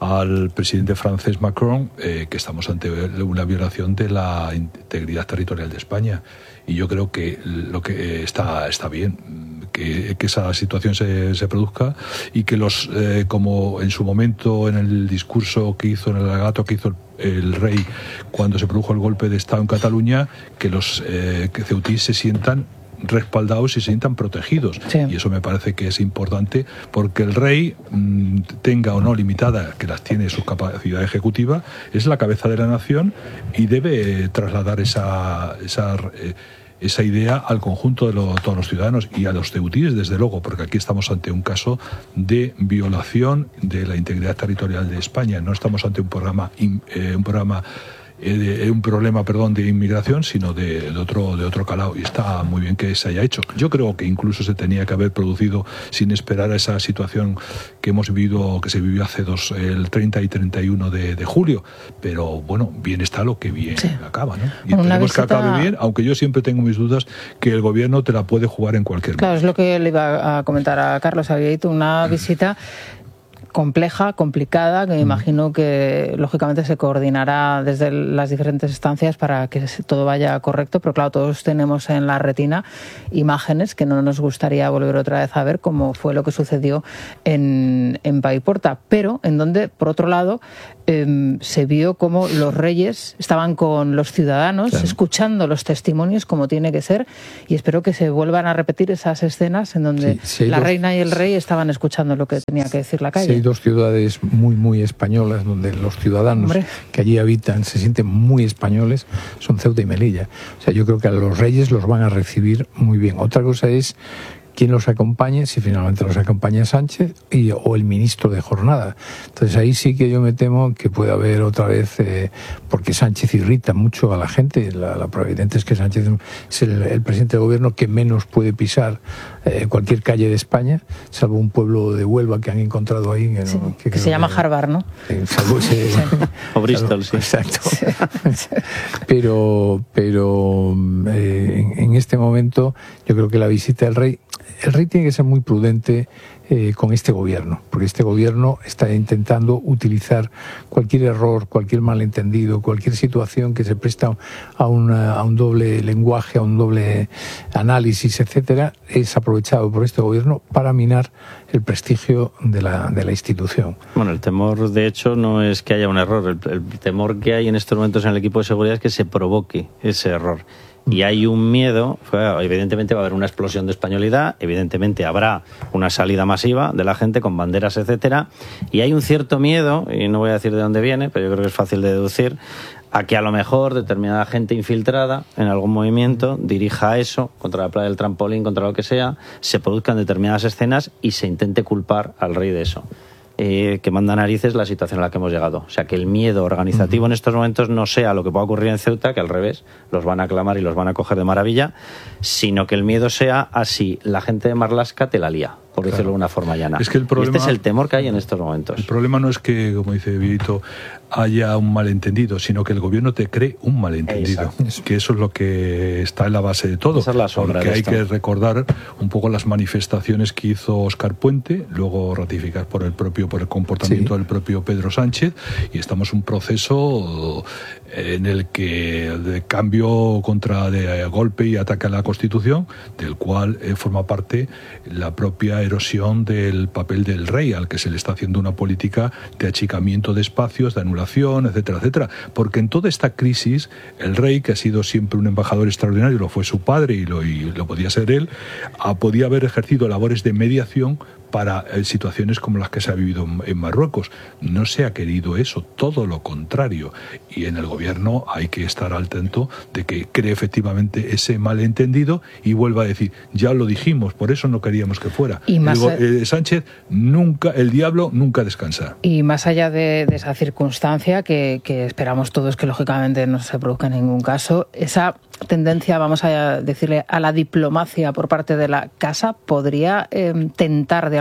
al presidente francés Macron eh, que estamos ante una violación de la integridad territorial de España. Y yo creo que lo que está, está bien que, que esa situación se, se produzca y que los, eh, como en su momento en el discurso que hizo, en el alegato que hizo el, el rey cuando se produjo el golpe de Estado en Cataluña, que los eh, que ceutís se sientan respaldados y se sientan protegidos. Sí. Y eso me parece que es importante porque el rey, mmm, tenga o no limitada, que las tiene su capacidad ejecutiva, es la cabeza de la nación y debe trasladar esa, esa, eh, esa idea al conjunto de lo, todos los ciudadanos y a los ceutíes, desde luego, porque aquí estamos ante un caso de violación de la integridad territorial de España. No estamos ante un programa, eh, un programa Eh, un problema, perdón, de inmigración, sino de, de otro de otro calado, y está muy bien que se haya hecho. Yo creo que incluso se tenía que haber producido sin esperar a esa situación que hemos vivido, que se vivió hace dos, el treinta y treinta y uno de, de julio, pero bueno, bien está lo que bien sí. acaba, ¿no? Y
Una
tenemos
visita...
que acabe bien, aunque yo siempre tengo mis dudas que el gobierno te la puede jugar en cualquier
Claro,
momento.
es lo que le iba a comentar a Carlos. Había ido una visita compleja, complicada, que me imagino que lógicamente se coordinará desde las diferentes instancias para que todo vaya correcto, pero claro, todos tenemos en la retina imágenes que no nos gustaría volver otra vez a ver, como fue lo que sucedió en, en Paiporta, pero en donde, por otro lado, eh, se vio como los reyes estaban con los ciudadanos, claro, escuchando los testimonios como tiene que ser, y espero que se vuelvan a repetir esas escenas en donde sí, sí la dos... reina y el rey estaban escuchando lo que tenía que decir la calle.
Sí, hay dos ciudades muy, muy españolas donde los ciudadanos Hombre. que allí habitan se sienten muy españoles, son Ceuta y Melilla. O sea, yo creo que a los reyes los van a recibir muy bien. Otra cosa es quién los acompañe, si finalmente los acompaña Sánchez y, o el ministro de Jornada. Entonces ahí sí que yo me temo que puede haber otra vez, eh, porque Sánchez irrita mucho a la gente. La, la prueba evidente es que Sánchez es el, el presidente del gobierno que menos puede pisar eh, cualquier calle de España, salvo un pueblo de Huelva que han encontrado ahí. Que,
sí,
no,
que, que se llama que, Harvard, ¿no?
Eh, salvo ese, sí.
O Bristol, sí.
Exacto. Sí. Pero, pero eh, en, en este momento yo creo que la visita del rey, el rey tiene que ser muy prudente eh, con este gobierno, porque este gobierno está intentando utilizar cualquier error, cualquier malentendido, cualquier situación que se presta a, una, a un doble lenguaje, a un doble análisis, etcétera, es aprovechado por este gobierno para minar el prestigio de la, de la institución.
Bueno, el temor, de hecho, no es que haya un error. El, el temor que hay en estos momentos en el equipo de seguridad es que se provoque ese error. Y hay un miedo, evidentemente va a haber una explosión de españolidad, evidentemente habrá una salida masiva de la gente con banderas, etcétera, y hay un cierto miedo, y no voy a decir de dónde viene, pero yo creo que es fácil de deducir, a que a lo mejor determinada gente infiltrada en algún movimiento dirija eso contra la playa del trampolín, contra lo que sea, se produzcan determinadas escenas y se intente culpar al rey de eso. Eh, que manda narices la situación a la que hemos llegado. O sea, que el miedo organizativo uh-huh. en estos momentos no sea lo que pueda ocurrir en Ceuta, que al revés, los van a aclamar y los van a coger de maravilla, sino que el miedo sea a si la gente de Marlaska te la lía, por claro. decirlo de una forma llana.
Es que el problema,
y este es el temor que hay en estos momentos.
El problema no es que, como dice Vito, haya un malentendido, sino que el gobierno te cree un malentendido. Exacto. Que eso es lo que está en la base de todo.
Esa es la sombra
porque
de
hay
esto.
que recordar un poco las manifestaciones que hizo Óscar Puente, luego ratificadas por el propio, por el comportamiento sí. del propio Pedro Sánchez, y estamos en un proceso en el que de cambio contra de golpe y ataque a la Constitución, del cual eh, forma parte la propia erosión del papel del rey, al que se le está haciendo una política de achicamiento de espacios, de anulación, etcétera, etcétera. Porque en toda esta crisis, el rey, que ha sido siempre un embajador extraordinario, lo fue su padre y lo, y lo podía ser él, a, podía haber ejercido labores de mediación para eh, situaciones como las que se ha vivido en, en Marruecos. No se ha querido eso, todo lo contrario. Y en el gobierno hay que estar al tanto de que cree efectivamente ese malentendido y vuelva a decir, ya lo dijimos, por eso no queríamos que fuera.
Y más
el, eh, Sánchez nunca, el diablo nunca descansa.
Y más allá de, de esa circunstancia, que, que esperamos todos que lógicamente no se produzca en ningún caso, esa tendencia, vamos a decirle, a la diplomacia por parte de la casa podría eh, tentar de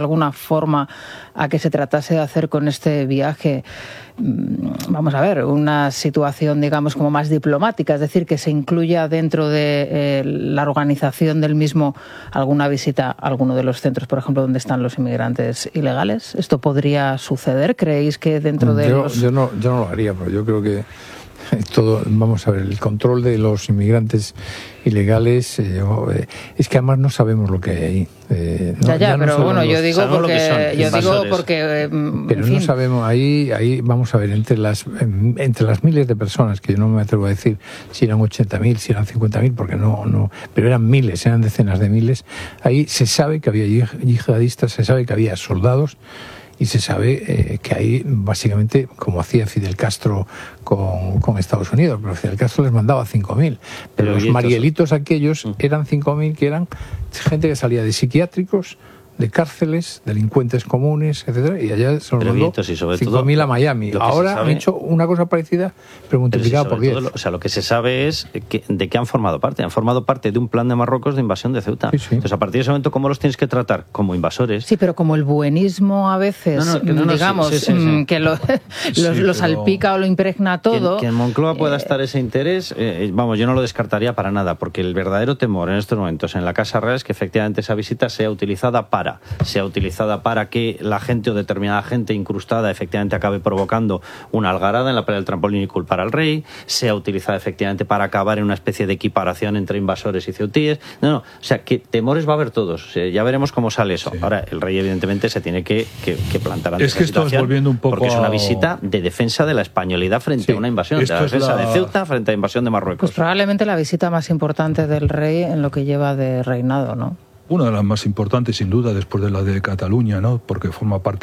alguna forma a que se tratase de hacer con este viaje, vamos a ver, una situación, digamos, como más diplomática, es decir, que se incluya dentro de eh, la organización del mismo alguna visita a alguno de los centros, por ejemplo, donde están los inmigrantes ilegales? ¿Esto podría suceder? ¿Creéis que dentro de
yo,
los...?
Yo no, yo no lo haría, pero yo creo que todo, vamos a ver, el control de los inmigrantes ilegales, eh, eh, es que además no sabemos lo que hay ahí. Eh, no,
ya, ya, ya no pero bueno, yo digo porque, yo digo porque, eh,
pero no fin. sabemos, ahí, ahí vamos a ver, entre las entre las miles de personas, que yo no me atrevo a decir si eran ochenta mil, si eran cincuenta mil, porque no, no, pero eran miles, eran decenas de miles, ahí se sabe que había yihadistas, se sabe que había soldados, y se sabe eh, que ahí, básicamente, como hacía Fidel Castro con, con Estados Unidos, pero Fidel Castro les mandaba cinco mil. Pero, pero los marielitos aquellos eran cinco mil, que eran gente que salía de psiquiátricos, de cárceles, delincuentes comunes, etcétera, y allá se los mandó cinco mil a Miami. Ahora han hecho una cosa parecida, pero multiplicada por diez.
Lo, o sea, lo que se sabe es que, de qué han formado parte. Han formado parte de un plan de Marruecos de invasión de Ceuta. Sí, sí. Entonces, a partir de ese momento, ¿cómo los tienes que tratar? Como invasores.
Sí, pero como el buenismo a veces, no, no, que no, no, digamos, sí, sí, sí, sí. que lo, sí, lo, lo salpica o lo impregna todo.
Que, que en Moncloa pueda eh, estar ese interés, eh, vamos, yo no lo descartaría para nada, porque el verdadero temor en estos momentos en la Casa Real es que efectivamente esa visita sea utilizada para sea utilizada para que la gente o determinada gente incrustada efectivamente acabe provocando una algarada en la playa del trampolín y culpar al rey, sea utilizada efectivamente para acabar en una especie de equiparación entre invasores y ceutíes. No, no, o sea, que temores va a haber todos. O sea, ya veremos cómo sale eso. Sí. Ahora, el rey evidentemente se tiene que, que, que plantar ante
es que
esta
esto es volviendo un poco
porque es una visita de defensa de la españolidad frente sí. a una invasión, de la defensa la... de Ceuta frente a la invasión de Marruecos.
Pues probablemente la visita más importante del rey en lo que lleva de reinado, ¿no?
Una de las más importantes, sin duda, después de la de Cataluña, ¿no? Porque forma parte